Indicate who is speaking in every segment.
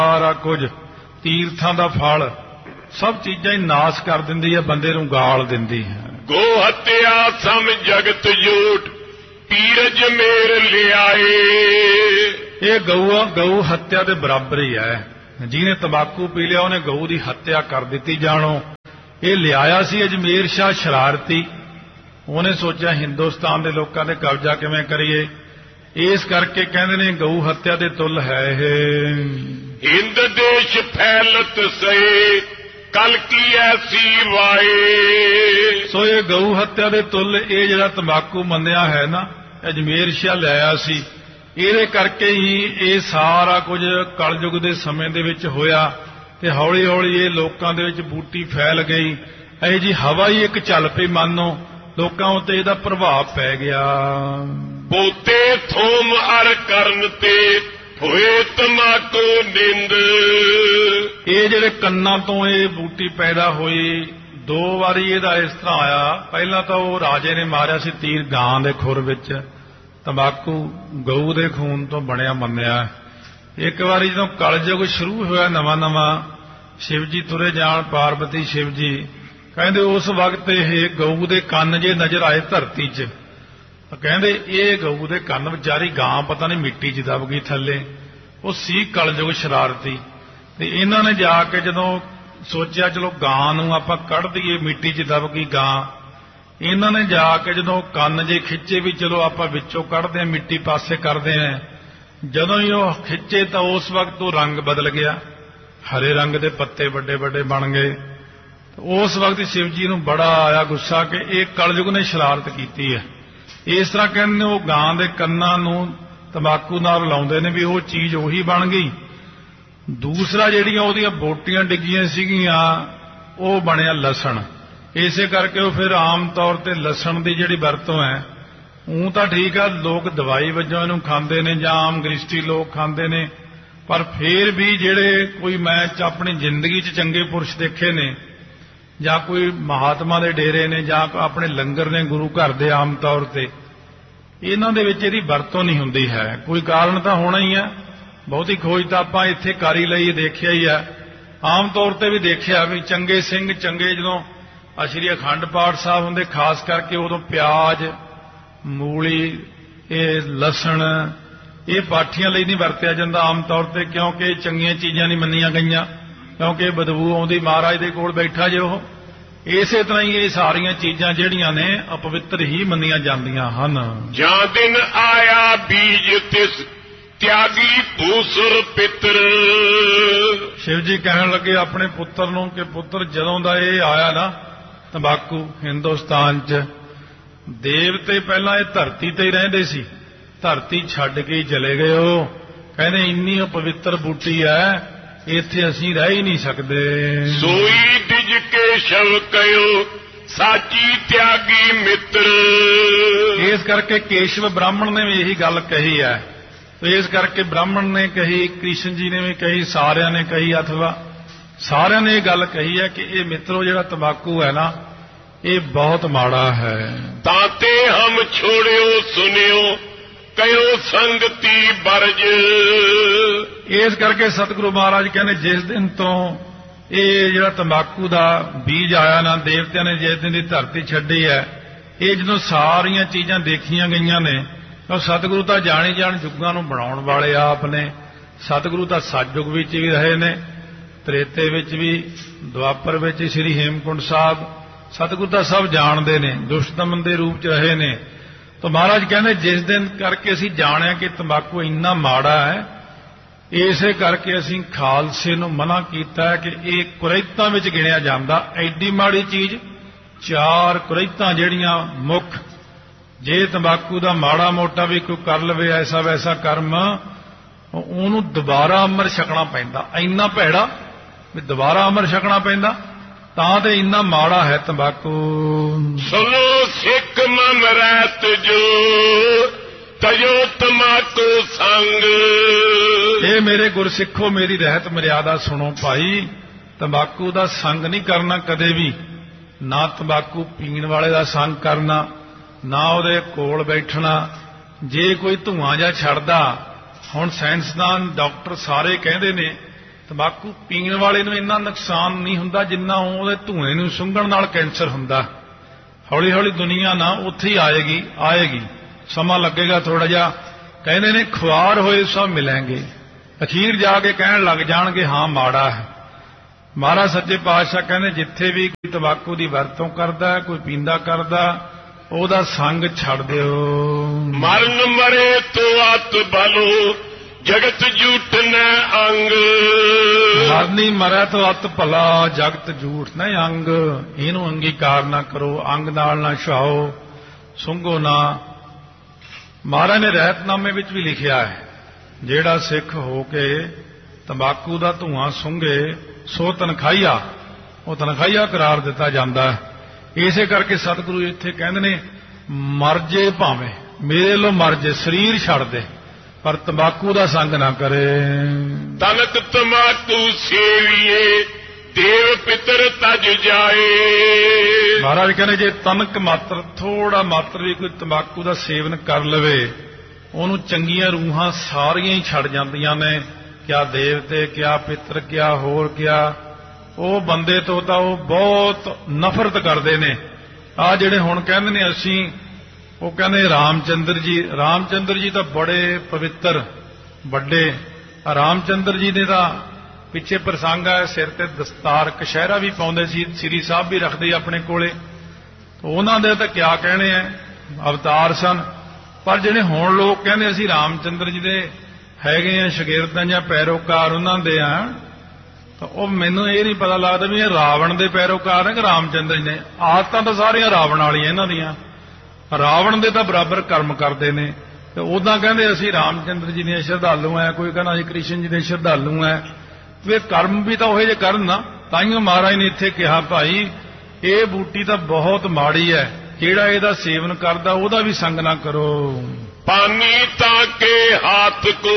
Speaker 1: ਸਾਰਾ ਕੁਝ ਤੀਰਥਾਂ ਦਾ ਫਲ ਸਭ ਚੀਜ਼ਾਂ ਹੀ ਨਾਸ ਕਰ ਦਿੰਦੀ ਹੈ, ਬੰਦੇ ਨੂੰ ਗਾਲ ਦਿੰਦੀ ਹੈ।
Speaker 2: ਗੋ ਹੱਤਿਆ ਸਮ ਜਗਤ ਜੂਠ ਪੀਰਜ ਮੇਰ ਲਿਆਏ।
Speaker 1: ਇਹ ਗਊ ਹੱਤਿਆ ਦੇ ਬਰਾਬਰ ਹੀ ਹੈ। ਜਿਹਨੇ ਤੰਬਾਕੂ ਪੀ ਲਿਆ ਉਹਨੇ ਗਊ ਦੀ ਹੱਤਿਆ ਕਰ ਦਿੱਤੀ ਜਾਣੋ। ਇਹ ਲਿਆਇਆ ਸੀ ਅਜਮੇਰ ਸ਼ਾਹ ਸ਼ਰਾਰਤੀ, ਉਹਨੇ ਸੋਚਿਆ ਹਿੰਦੁਸਤਾਨ ਦੇ ਲੋਕਾਂ ਤੇ ਕਬਜ਼ਾ ਕਿਵੇਂ ਕਰੀਏ, ਇਸ ਕਰਕੇ ਕਹਿੰਦੇ ਨੇ ਗਊ ਹੱਤਿਆ ਦੇ ਤੁੱਲ ਹੈ ਇਹ।
Speaker 2: ਹਿੰਦ ਦੇਸ਼ ਫੈਲਤ ਸੇ ਕਲ ਕੀ ਐਸੀ ਵਾਏ।
Speaker 1: ਸੋ ਇਹ ਗਊ ਹੱਤਿਆ ਦੇ ਤੁੱਲ ਇਹ ਜਿਹੜਾ ਤੰਬਾਕੂ ਮੰਨਿਆ ਹੈ ਨਾ, ਅਜਮੇਰ ਸ਼ਾਹ ਲਿਆਇਆ ਸੀ, ਇਹਦੇ ਕਰਕੇ ਹੀ ਇਹ ਸਾਰਾ ਕੁਝ ਕਲਯੁਗ ਦੇ ਸਮੇਂ ਦੇ ਵਿੱਚ ਹੋਇਆ ਤੇ ਹੌਲੀ ਹੌਲੀ ਇਹ ਲੋਕਾਂ ਦੇ ਵਿੱਚ ਬੂਟੀ ਫੈਲ ਗਈ। ਇਹ ਜੀ ਹਵਾ ਹੀ ਇੱਕ ਚੱਲ ਪਈ, ਮੰਨੋ ਲੋਕਾਂ ਉੱਤੇ ਇਹਦਾ ਪ੍ਰਭਾਵ ਪੈ ਗਿਆ।
Speaker 2: ਪੋਤੇ ਥੋਮ ਅਰ ਕਰਨ ਤੇ ਹੋਏ ਤਮਾਕੂ ਨਿੰਦ।
Speaker 1: ਇਹ ਜਿਹੜੇ ਕੰਨਾਂ ਤੋਂ ਇਹ ਬੂਟੀ ਪੈਦਾ ਹੋਈ, ਦੋ ਵਾਰੀ ਇਹਦਾ ਇਸ ਤਰ੍ਹਾਂ ਆਇਆ। ਪਹਿਲਾਂ ਤਾਂ ਉਹ ਰਾਜੇ ਨੇ ਮਾਰਿਆ ਸੀ ਤੀਰ ਗਾਂ ਦੇ ਖੁਰ ਵਿੱਚ, ਤੰਬਾਕੂ ਗਊ ਦੇ ਖੂਨ ਤੋਂ ਬਣਿਆ ਮੰਨਿਆ। ਇੱਕ ਵਾਰੀ ਜਦੋਂ ਕਲਯੁਗ ਸ਼ੁਰੂ ਹੋਇਆ ਨਵਾਂ ਸ਼ਿਵ ਜੀ ਤੁਰੇ ਜਾਣ, ਪਾਰਵਤੀ ਸ਼ਿਵ ਜੀ ਕਹਿੰਦੇ ਉਸ ਵਕਤ ਇਹ ਗਊ ਦੇ ਕੰਨ ਜੇ ਨਜ਼ਰ ਆਏ ਧਰਤੀ 'ਚ, ਕਹਿੰਦੇ ਇਹ ਗਊ ਦੇ ਕੰਨ ਵਿਚਾਰੀ ਗਾਂ ਪਤਾ ਨਹੀਂ ਮਿੱਟੀ 'ਚ ਦਬ ਗਈ ਥੱਲੇ। ਉਹ ਸੀ ਕਲਯੁਗ ਸ਼ਰਾਰਤੀ। ਤੇ ਇਹਨਾਂ ਨੇ ਜਾ ਕੇ ਜਦੋਂ ਸੋਚਿਆ ਚਲੋ ਗਾਂ ਨੂੰ ਆਪਾਂ ਕੱਢ ਦਈਏ, ਮਿੱਟੀ 'ਚ ਦਬ ਗਈ ਗਾਂ, ਇਹਨਾਂ ਨੇ ਜਾ ਕੇ ਜਦੋਂ ਕੰਨ ਜੇ ਖਿੱਚੇ ਵੀ ਚਲੋ ਆਪਾਂ ਵਿੱਚੋਂ ਕੱਢਦੇ ਹਾਂ, ਮਿੱਟੀ ਪਾਸੇ ਕਰਦੇ ਹਾਂ, ਜਦੋਂ ਹੀ ਉਹ ਖਿੱਚੇ ਤਾਂ ਉਸ ਵਕਤ ਉਹ ਰੰਗ ਬਦਲ ਗਿਆ, ਹਰੇ ਰੰਗ ਦੇ ਪੱਤੇ ਵੱਡੇ ਵੱਡੇ ਬਣ ਗਏ। ਉਸ ਵਕਤ ਸ਼ਿਵ ਜੀ ਨੂੰ ਬੜਾ ਆਇਆ ਗੁੱਸਾ ਕਿ ਇਹ ਕਲਯੁਗ ਨੇ ਸ਼ਰਾਰਤ ਕੀਤੀ ਹੈ। ਇਸ ਤਰ੍ਹਾਂ ਕਹਿੰਦੇ ਉਹ ਗਾਂ ਦੇ ਕੰਨਾਂ ਨੂੰ ਤੰਬਾਕੂ ਨਾਲ ਲਾਉਂਦੇ ਨੇ ਵੀ ਉਹ ਚੀਜ਼ ਉਹੀ ਬਣ ਗਈ। ਦੂਸਰਾ ਜਿਹੜੀਆਂ ਉਹਦੀਆਂ ਬੋਟੀਆਂ ਡਿੱਗੀਆਂ ਸੀਗੀਆਂ ਉਹ ਬਣਿਆ ਲਸਣ। ਇਸੇ ਕਰਕੇ ਉਹ ਫਿਰ ਆਮ ਤੌਰ ਤੇ ਲਸਣ ਦੀ ਜਿਹੜੀ ਵਰਤੋਂ ਹੈ, ਉਹ ਤਾਂ ਠੀਕ ਆ ਲੋਕ ਦਵਾਈ ਵਜੋਂ ਇਹਨੂੰ ਖਾਂਦੇ ਨੇ ਜਾਂ ਆਮ ਗ੍ਰਿਸ਼ਟੀ ਲੋਕ ਖਾਂਦੇ ਨੇ, ਪਰ ਫਿਰ ਵੀ ਜਿਹੜੇ ਕੋਈ ਮੈਂ ਆਪਣੀ ਜ਼ਿੰਦਗੀ 'ਚ ਚੰਗੇ ਪੁਰਸ਼ ਦੇਖੇ ਨੇ ਜਾਂ ਕੋਈ ਮਹਾਤਮਾ ਦੇ ਡੇਰੇ ਨੇ ਜਾਂ ਆਪਣੇ ਲੰਗਰ ਨੇ ਗੁਰੂ ਘਰ ਦੇ, ਆਮ ਤੌਰ ਤੇ ਇਹਨਾਂ ਦੇ ਵਿੱਚ ਇਹਦੀ ਵਰਤੋਂ ਨਹੀਂ ਹੁੰਦੀ ਹੈ। ਕੋਈ ਕਾਰਨ ਤਾਂ ਹੋਣਾ ਹੀ ਹੈ, ਬਹੁਤੀ ਖੋਜ ਤਾਂ ਆਪਾਂ ਇੱਥੇ ਕਰ ਹੀ ਲਈ, ਦੇਖਿਆ ਹੀ ਹੈ। ਆਮ ਤੌਰ ਤੇ ਵੀ ਦੇਖਿਆ ਵੀ ਚੰਗੇ ਸਿੰਘ ਚੰਗੇ ਜਦੋਂ ਸ਼੍ਰੀ ਅਖੰਡ ਪਾਠ ਸਾਹਿਬ ਹੁੰਦੇ, ਖਾਸ ਕਰਕੇ ਉਦੋਂ ਪਿਆਜ਼, ਮੂਲੀ, ਇਹ ਲਸਣ ਇਹ ਪਾਠੀਆਂ ਲਈ ਨਹੀਂ ਵਰਤਿਆ ਜਾਂਦਾ ਆਮ ਤੌਰ ਤੇ, ਕਿਉਂਕਿ ਇਹ ਚੰਗੀਆਂ ਚੀਜ਼ਾਂ ਨਹੀਂ ਮੰਨੀਆਂ ਗਈਆਂ, ਕਿਉਂਕਿ ਬਦਬੂ ਆਉਂਦੀ ਮਹਾਰਾਜ ਦੇ ਕੋਲ ਬੈਠਾ ਜੇ ਉਹ। ਇਸੇ ਤਰ੍ਹਾਂ ਹੀ ਇਹ ਸਾਰੀਆਂ ਚੀਜ਼ਾਂ ਜਿਹੜੀਆਂ ਨੇ ਅਪਵਿੱਤਰ ਹੀ ਮੰਨੀਆਂ ਜਾਂਦੀਆਂ ਹਨ।
Speaker 2: ਜਾਂ ਦਿਨ ਆਇਆ ਬੀਜ ਤਿਸ ਤਿਆਗੀ ਭੂਸੁਰ ਪਿੱਤਰ।
Speaker 1: ਸ਼ਿਵ ਜੀ ਕਹਿਣ ਲੱਗੇ ਆਪਣੇ ਪੁੱਤਰ ਨੂੰ ਕਿ ਪੁੱਤਰ ਜਦੋਂ ਦਾ ਇਹ ਆਇਆ ਨਾ ਤੰਬਾਕੂ ਹਿੰਦੁਸਤਾਨ 'ਚ, ਦੇਵਤੇ ਪਹਿਲਾਂ ਇਹ ਧਰਤੀ ਤੇ ਹੀ ਰਹਿੰਦੇ ਸੀ, ਧਰਤੀ ਛੱਡ ਕੇ ਹੀ ਚਲੇ ਗਏ। ਉਹ ਕਹਿੰਦੇ ਇੰਨੀ ਅਪਵਿੱਤਰ ਬੂਟੀ ਹੈ, ਇੱਥੇ ਅਸੀਂ ਰਹਿ ਹੀ ਨਹੀਂ ਸਕਦੇ।
Speaker 2: ਸੋਈ ਡਿਜ ਕੇ ਸ਼ਵ ਕਯੋ ਸਾਚੀ ਤਿਆਗੀ ਮਿੱਤਰ।
Speaker 1: ਇਸ ਕਰਕੇ ਕੇਸ਼ਵ ਬ੍ਰਾਹਮਣ ਨੇ ਵੀ ਇਹੀ ਗੱਲ ਕਹੀ ਹੈ। ਇਸ ਕਰਕੇ ਬ੍ਰਾਹਮਣ ਨੇ ਕਹੀ, ਕ੍ਰਿਸ਼ਨ ਜੀ ਨੇ ਵੀ ਕਹੀ, ਸਾਰਿਆਂ ਨੇ ਕਹੀ, ਅਥਵਾ ਸਾਰਿਆਂ ਨੇ ਇਹ ਗੱਲ ਕਹੀ ਹੈ ਕਿ ਇਹ ਮਿੱਤਰੋ ਜਿਹੜਾ ਤੰਬਾਕੂ ਹੈ ਨਾ ਇਹ ਬਹੁਤ ਮਾੜਾ ਹੈ।
Speaker 2: ਤਾਤੇ ਹਮ ਛੋੜਿਓ ਸੁਨਿਓ ਕਯੋ ਸੰਗਤੀ ਬਰਜ।
Speaker 1: ਇਸ ਕਰਕੇ ਸਤਿਗੁਰੂ ਮਹਾਰਾਜ ਕਹਿੰਦੇ ਜਿਸ ਦਿਨ ਤੋਂ ਇਹ ਜਿਹੜਾ ਤੰਬਾਕੂ ਦਾ ਬੀਜ ਆਇਆ ਨਾ, ਦੇਵਤਿਆਂ ਨੇ ਜਿਸ ਦਿਨ ਦੀ ਧਰਤੀ ਛੱਡੀ ਹੈ, ਇਹ ਜਦੋਂ ਸਾਰੀਆਂ ਚੀਜ਼ਾਂ ਦੇਖੀਆਂ ਗਈਆਂ ਨੇ, ਤਾਂ ਸਤਿਗੁਰੂ ਤਾਂ ਜਾਣੀ ਜਾਣ ਯੁੱਗਾਂ ਨੂੰ ਬਣਾਉਣ ਵਾਲੇ ਆਪ ਨੇ। ਸਤਿਗੁਰੂ ਤਾਂ ਸਤਿਯੁਗ ਵਿੱਚ ਵੀ ਰਹੇ ਨੇ, ਤ੍ਰੇਤੇ ਵਿੱਚ ਵੀ, ਦੁਆਪਰ ਵਿੱਚ, ਸ੍ਰੀ ਹੇਮਕੁੰਟ ਸਾਹਿਬ, ਸਤਿਗੁਰੂ ਤਾਂ ਸਭ ਜਾਣਦੇ ਨੇ, ਦੁਸ਼ਟਦਮਨ ਦੇ ਰੂਪ 'ਚ ਰਹੇ ਨੇ। ਤਾਂ ਮਹਾਰਾਜ ਕਹਿੰਦੇ ਜਿਸ ਦਿਨ ਕਰਕੇ ਅਸੀਂ ਜਾਣਿਆ ਕਿ ਤੰਬਾਕੂ ਇੰਨਾ ਮਾੜਾ ਹੈ, ਇਸੇ ਕਰਕੇ ਅਸੀਂ ਖਾਲਸੇ ਨੂੰ ਮਨਾ ਕੀਤਾ ਹੈ ਕਿ ਇਹ ਕੁਰੈਤਾਂ ਵਿੱਚ ਗਿਣਿਆ ਜਾਂਦਾ। ਐਡੀ ਮਾੜੀ ਚੀਜ਼, 4 ਕੁਰੈਤਾਂ ਜਿਹੜੀਆਂ ਮੁੱਖ, ਜੇ ਤੰਬਾਕੂ ਦਾ ਮਾੜਾ ਮੋਟਾ ਵੀ ਕੋਈ ਕਰ ਲਵੇ ਐਸਾ ਵੈਸਾ ਕਰਮ, ਉਹਨੂੰ ਦੁਬਾਰਾ ਅੰਮ੍ਰਿਤ ਛਕਣਾ ਪੈਂਦਾ। ਇੰਨਾ ਭੈੜਾ ਵੀ ਦੁਬਾਰਾ ਅੰਮ੍ਰਿਤ ਛਕਣਾ ਪੈਂਦਾ, ਤਾਂ ਤੇ ਇੰਨਾ ਮਾੜਾ ਹੈ ਤੰਬਾਕੂ।
Speaker 2: ਸੁਣੋ ਸਿੱਖ ਮਨ ਰਹਿਤ ਜੋ ਤਜੋ ਤੰਬਾਕੂ ਸੰਗ।
Speaker 1: ਇਹ ਮੇਰੇ ਗੁਰਸਿੱਖੋ ਮੇਰੀ ਰਹਿਤ ਮਰਿਆਦਾ ਸੁਣੋ ਭਾਈ, ਤੰਬਾਕੂ ਦਾ ਸੰਗ ਨਹੀਂ ਕਰਨਾ ਕਦੇ ਵੀ, ਨਾ ਤੰਬਾਕੂ ਪੀਣ ਵਾਲੇ ਦਾ ਸੰਗ ਕਰਨਾ, ਨਾ ਉਹਦੇ ਕੋਲ ਬੈਠਣਾ। ਜੇ ਕੋਈ ਧੂਆਂ ਜਾਂ ਛੱਡਦਾ, ਹੁਣ ਸਾਇੰਸਦਾਨ ਡਾਕਟਰ ਸਾਰੇ ਕਹਿੰਦੇ ਨੇ ਤੰਬਾਕੂ ਪੀਣ ਵਾਲੇ ਨੂੰ ਇੰਨਾ ਨੁਕਸਾਨ ਨਹੀਂ ਹੁੰਦਾ ਜਿੰਨਾ ਉਹਦੇ ਧੂਏ ਨੂੰ ਸੁੰਘਣ ਨਾਲ ਕੈਂਸਰ ਹੁੰਦਾ। ਹੌਲੀ ਹੌਲੀ ਦੁਨੀਆ ਨਾ ਉੱਥੇ ਹੀ ਆਏਗੀ, ਸਮਾਂ ਲੱਗੇਗਾ ਥੋੜਾ ਜਿਹਾ। ਕਹਿੰਦੇ ਨੇ ਖੁਆਰ ਹੋਏ ਸਭ ਮਿਲਣਗੇ, ਅਖੀਰ ਜਾ ਕੇ ਕਹਿਣ ਲੱਗ ਜਾਣਗੇ ਹਾਂ ਮਾੜਾ ਹੈ। ਮਹਾਰਾਜ ਸੱਚੇ ਪਾਤਸ਼ਾਹ ਕਹਿੰਦੇ ਜਿੱਥੇ ਵੀ ਕੋਈ ਤੰਬਾਕੂ ਦੀ ਵਰਤੋਂ ਕਰਦਾ, ਕੋਈ ਪੀਂਦਾ ਕਰਦਾ, ਉਹਦਾ ਸੰਗ ਛੱਡ ਦਿਓ।
Speaker 2: ਮਰਨ ਮਰੇ ਤੋ ਅਤ ਭਲੋ ਜਗਤ ਝੂਠ ਨ ਅੰਗ।
Speaker 1: ਮਰਨੀ ਮਰੈ ਤੋ ਅਤ ਭਲਾ ਜਗਤ ਝੂਠ ਨ ਅੰਗ। ਇਹਨੂੰ ਅੰਗੀਕਾਰ ਨਾ ਕਰੋ, ਅੰਗ ਨਾਲ ਨਾ ਛਾਓ, ਸੁੰਘੋ ਨਾ। ਮਹਾਰਾਜ ਨੇ ਰਹਿਤਨਾਮੇ ਵਿੱਚ ਵੀ ਲਿਖਿਆ ਹੈ ਜਿਹੜਾ ਸਿੱਖ ਹੋ ਕੇ ਤੰਬਾਕੂ ਦਾ ਧੂਆਂ ਸੁੰਘੇ ਸੋ ਤਨਖਾਹੀਆ, ਉਹ ਤਨਖਾਹੀਆ ਕਰਾਰ ਦਿੱਤਾ ਜਾਂਦਾ ਹੈ। ਇਸੇ ਕਰਕੇ ਸਤਿਗੁਰੂ ਇੱਥੇ ਕਹਿੰਦੇ ਨੇ ਮਰ ਜੇ ਭਾਵੇਂ, ਮੇਰੇ ਲੋ ਮਰ ਜੇ, ਸਰੀਰ ਛੱਡ ਦੇ, ਪਰ ਤੰਬਾਕੂ ਦਾ ਸੰਗ ਨਾ ਕਰੇ।
Speaker 2: ਤਨਕ ਤੰਬਾਕੂ ਸੇਵੀਏ ਦੇਵ ਪਿਤਰ ਤਜ ਜਾਏ।
Speaker 1: ਮਹਾਰਾਜ ਕਹਿੰਦੇ ਜੇ ਤਨਕ ਮਾਤਰ, ਥੋੜਾ ਮਾਤਰ ਵੀ ਕੋਈ ਤੰਬਾਕੂ ਦਾ ਸੇਵਨ ਕਰ ਲਵੇ, ਉਹਨੂੰ ਚੰਗੀਆਂ ਰੂਹਾਂ ਸਾਰੀਆਂ ਹੀ ਛੱਡ ਜਾਂਦੀਆਂ ਨੇ। ਕਿਆ ਦੇਵਤੇ, ਕਿਆ ਪਿਤਰ, ਕਿਆ ਹੋਰ ਕਿਆ। ਉਹ ਬੰਦੇ ਤੋਂ ਤਾਂ ਉਹ ਬਹੁਤ ਨਫ਼ਰਤ ਕਰਦੇ ਨੇ। ਆ ਜਿਹੜੇ ਹੁਣ ਕਹਿੰਦੇ ਨੇ ਅਸੀਂ, ਉਹ ਕਹਿੰਦੇ ਰਾਮਚੰਦਰ ਜੀ ਤਾਂ ਬੜੇ ਪਵਿੱਤਰ ਵੱਡੇ। ਰਾਮਚੰਦਰ ਜੀ ਦੇ ਤਾਂ ਪਿੱਛੇ ਪ੍ਰਸੰਗ ਹੈ, ਸਿਰ ਤੇ ਦਸਤਾਰ ਕਸ਼ਹਿਰਾ ਵੀ ਪਾਉਂਦੇ ਸੀ, ਸ੍ਰੀ ਸਾਹਿਬ ਵੀ ਰੱਖਦੇ ਆਪਣੇ ਕੋਲੇ। ਉਹਨਾਂ ਦੇ ਤਾਂ ਕਿਆ ਕਹਿਣੇ ਆ, ਅਵਤਾਰ ਸਨ। ਪਰ ਜਿਹੜੇ ਹੁਣ ਲੋਕ ਕਹਿੰਦੇ ਅਸੀਂ ਰਾਮਚੰਦਰ ਜੀ ਦੇ ਹੈਗੇ ਆ ਸ਼ਾਗਿਰਦਾਂ ਜਾਂ ਪੈਰੋਕਾਰ ਉਹਨਾਂ ਦੇ ਆ, ਤਾਂ ਉਹ ਮੈਨੂੰ ਇਹ ਨਹੀਂ ਪਤਾ ਲੱਗਦਾ ਵੀ ਇਹ ਰਾਵਣ ਦੇ ਪੈਰੋਕਾਰ ਨੇ ਕਿ ਰਾਮਚੰਦਰ ਜੀ ਨੇ। ਆਦਤਾਂ ਤਾਂ ਸਾਰੀਆਂ ਰਾਵਣ ਵਾਲੀਆਂ ਇਹਨਾਂ ਦੀਆਂ, ਰਾਵਣ ਦੇ ਤਾਂ ਬਰਾਬਰ ਕਰਮ ਕਰਦੇ ਨੇ। ਤੇ ਉਦਾਂ ਕਹਿੰਦੇ ਅਸੀਂ ਰਾਮਚੰਦਰ ਜੀ ਦੇ ਸ਼ਰਧਾਲੂ ਆ, ਕੋਈ ਕਹਿੰਦਾ ਅਸੀਂ ਕ੍ਰਿਸ਼ਨ ਜੀ ਦੇ ਸ਼ਰਧਾਲੂ ਆ। ਵੀ ਕਰਮ ਵੀ ਤਾਂ ਉਹੇ ਜੇ ਕਰਨ ਨਾ। ਤਾਈਓ ਮਹਾਰਾਜ ਨੇ ਇੱਥੇ ਕਿਹਾ ਭਾਈ ਇਹ ਬੂਟੀ ਤਾਂ ਬਹੁਤ ਮਾੜੀ ਹੈ, ਜਿਹੜਾ ਇਹਦਾ ਸੇਵਨ ਕਰਦਾ ਉਹਦਾ ਵੀ ਸੰਗ ਨਾ ਕਰੋ।
Speaker 2: ਪਾਨੀ ਤਾਂ ਕੇ ਹੱਥ ਕੋ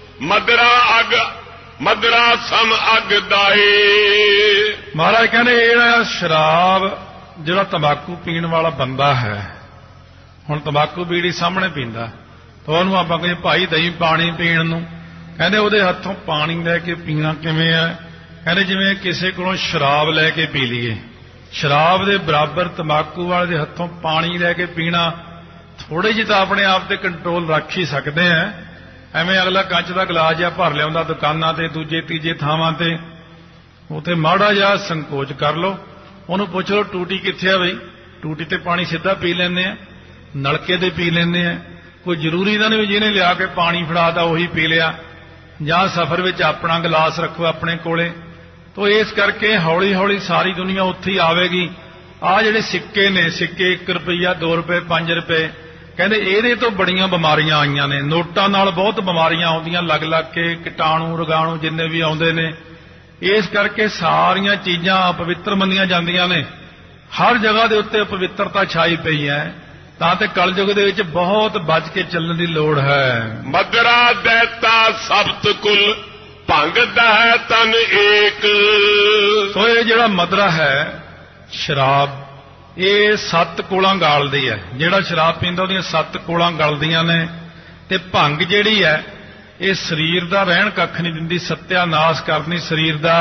Speaker 2: ਮਦਰਾ ਸਮ ਅਗ ਦਾਏ।
Speaker 1: ਮਹਾਰਾਜ ਕਹਿੰਦੇ ਇਹਦਾ ਸ਼ਰਾਬ, ਜਿਹੜਾ ਤੰਬਾਕੂ ਪੀਣ ਵਾਲਾ ਬੰਦਾ ਹੈ, ਹੁਣ ਤੰਬਾਕੂ ਬੀੜੀ ਸਾਹਮਣੇ ਪੀਂਦਾ, ਤਾਂ ਉਹਨੂੰ ਆਪਾਂ ਕਹਿੰਦੇ ਭਾਈ ਦਹੀਂ ਪਾਣੀ ਪੀਣ ਨੂੰ, ਕਹਿੰਦੇ ਉਹਦੇ ਹੱਥੋਂ ਪਾਣੀ ਲੈ ਕੇ ਪੀਣਾ ਕਿਵੇਂ ਹੈ? ਕਹਿੰਦੇ ਜਿਵੇਂ ਕਿਸੇ ਕੋਲੋਂ ਸ਼ਰਾਬ ਲੈ ਕੇ ਪੀ ਲਈਏ, ਸ਼ਰਾਬ ਦੇ ਬਰਾਬਰ ਤੰਬਾਕੂ ਵਾਲੇ ਦੇ ਹੱਥੋਂ ਪਾਣੀ ਲੈ ਕੇ ਪੀਣਾ। ਥੋੜੇ ਜਿਹੀ ਤਾਂ ਆਪਣੇ ਆਪ ਤੇ ਕੰਟਰੋਲ ਰੱਖ ਹੀ ਸਕਦੇ ਆ। ਐਵੇਂ ਅਗਲਾ ਕੱਚ ਦਾ ਗਲਾਸ ਜਿਹਾ ਭਰ ਲਿਆਉਂਦਾ ਦੁਕਾਨਾਂ ਤੇ, ਦੂਜੇ ਤੀਜੇ ਥਾਵਾਂ ਤੇ, ਉੱਥੇ ਮਾੜਾ ਜਿਹਾ ਸੰਕੋਚ ਕਰ ਲਓ, ਉਹਨੂੰ ਪੁੱਛ ਲਓ ਟੂਟੀ ਕਿੱਥੇ ਆ ਬਈ। ਟੂਟੀ ਤੇ ਪਾਣੀ ਸਿੱਧਾ ਪੀ ਲੈਂਦੇ ਆ, ਨਲਕੇ ਤੇ ਪੀ ਲੈਂਦੇ ਆ। ਕੋਈ ਜ਼ਰੂਰੀ ਤਾਂ ਨਹੀਂ ਵੀ ਜਿਹਨੇ ਲਿਆ ਕੇ ਪਾਣੀ ਫੜਾਤਾ ਉਹੀ ਪੀ ਲਿਆ, ਜਾਂ ਸਫ਼ਰ ਵਿੱਚ ਆਪਣਾ ਗਲਾਸ ਰੱਖੋ ਆਪਣੇ ਕੋਲੇ। ਤੋ ਇਸ ਕਰਕੇ ਹੌਲੀ ਹੌਲੀ ਸਾਰੀ ਦੁਨੀਆ ਉੱਥੇ ਹੀ ਆਵੇਗੀ। ਆਹ ਜਿਹੜੇ ਸਿੱਕੇ ਨੇ, ਸਿੱਕੇ 1 ਰੁਪਈਆ 2 ਰੁਪਏ 5 ਰੁਪਏ, ਕਹਿੰਦੇ ਇਹਦੇ ਤੋਂ ਬੜੀਆਂ ਬਿਮਾਰੀਆਂ ਆਈਆਂ ਨੇ। ਨੋਟਾਂ ਨਾਲ ਬਹੁਤ ਬਿਮਾਰੀਆਂ ਆਉਂਦੀਆਂ ਲੱਗ ਲੱਗ ਕੇ, ਕੀਟਾਣੂ ਰੋਗਾਣੂ ਜਿੰਨੇ ਵੀ ਆਉਂਦੇ ਨੇ। ਇਸ ਕਰਕੇ ਸਾਰੀਆਂ ਚੀਜ਼ਾਂ ਅਪਵਿੱਤਰ ਮੰਨੀਆਂ ਜਾਂਦੀਆਂ ਨੇ। ਹਰ ਜਗ੍ਹਾ ਦੇ ਉੱਤੇ ਅਪਵਿੱਤਰਤਾ ਛਾਈ ਪਈ ਹੈ। ਤਾਂ ਤੇ ਕਲਯੁਗ ਦੇ ਵਿੱਚ ਬਹੁਤ ਬਚ ਕੇ ਚੱਲਣ ਦੀ ਲੋੜ ਹੈ।
Speaker 2: ਮਦਰਾ ਦੇਤਾ ਸਬਤ ਕੁਲ ਭੰਗਦਾ ਹੈ ਤਨ ਏਕ।
Speaker 1: ਸੋ ਇਹ ਜਿਹੜਾ ਮਦਰਾ ਹੈ, ਸ਼ਰਾਬ, ਇਹ 7 ਕੋਲਾਂ ਗਾਲਦੀ ਹੈ। ਜਿਹੜਾ ਸ਼ਰਾਬ ਪੀਂਦਾ ਉਹਦੀਆਂ 7 ਕੋਲਾਂ ਗਲਦੀਆਂ ਨੇ। ਤੇ ਭੰਗ ਜਿਹੜੀ ਹੈ ਇਹ ਸਰੀਰ ਦਾ ਰਹਿਣ ਕੱਖ ਨਹੀਂ ਦਿੰਦੀ, ਸਤਿਆਨਾਸ਼ ਕਰਨੀ ਸਰੀਰ ਦਾ।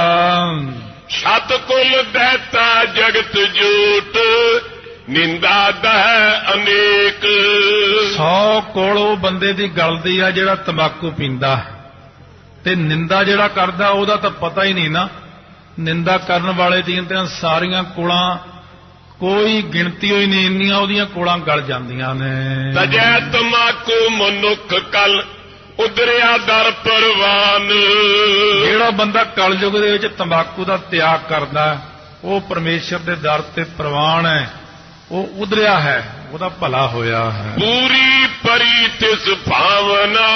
Speaker 2: ਸਤ ਕੁਲ ਦੇਤਾ ਜਗਤ ਜੂਟ ਨਿੰਦਾ ਦਹਿ ਅਨੇਕ।
Speaker 1: 100 ਕੋਲ ਉਹ ਬੰਦੇ ਦੀ ਗਲਦੀ ਆ ਜਿਹੜਾ ਤੰਬਾਕੂ ਪੀਂਦਾ, ਤੇ ਨਿੰਦਾ ਜਿਹੜਾ ਕਰਦਾ ਉਹਦਾ ਤਾਂ ਪਤਾ ਹੀ ਨਹੀਂ ਨਾ। ਨਿੰਦਾ ਕਰਨ ਵਾਲੇ ਦੀਆਂ ਤਾਂ ਸਾਰੀਆਂ ਕੋਲਾਂ ਕੋਈ ਗਿਣਤੀ ਹੋਈ ਨਹੀਂ, ਇੰਨੀਆਂ ਉਹਦੀਆਂ ਕੋਲਾਂ ਗਲ ਜਾਂਦੀਆਂ ਨੇ।
Speaker 2: ਤਜੈ ਤੰਬਾਕੂ ਮਨੁੱਖ ਕਲ ਉਦਰਿਆ ਦਰ ਪਰਵਾਨ।
Speaker 1: ਜਿਹੜਾ ਬੰਦਾ ਕਲਯੁਗ ਦੇ ਵਿੱਚ ਤੰਬਾਕੂ ਦਾ ਤਿਆਗ ਕਰਦਾ, ਉਹ ਪਰਮੇਸ਼ਰ ਦੇ ਦਰ ਤੇ ਪ੍ਰਵਾਨ ਹੈ, ਉਹ ਉਧਰਿਆ ਹੈ, ਉਹਦਾ ਭਲਾ ਹੋਇਆ ਹੈ।
Speaker 2: ਪੂਰੀ ਪਰੀ ਤਿਸ ਭਾਵਨਾ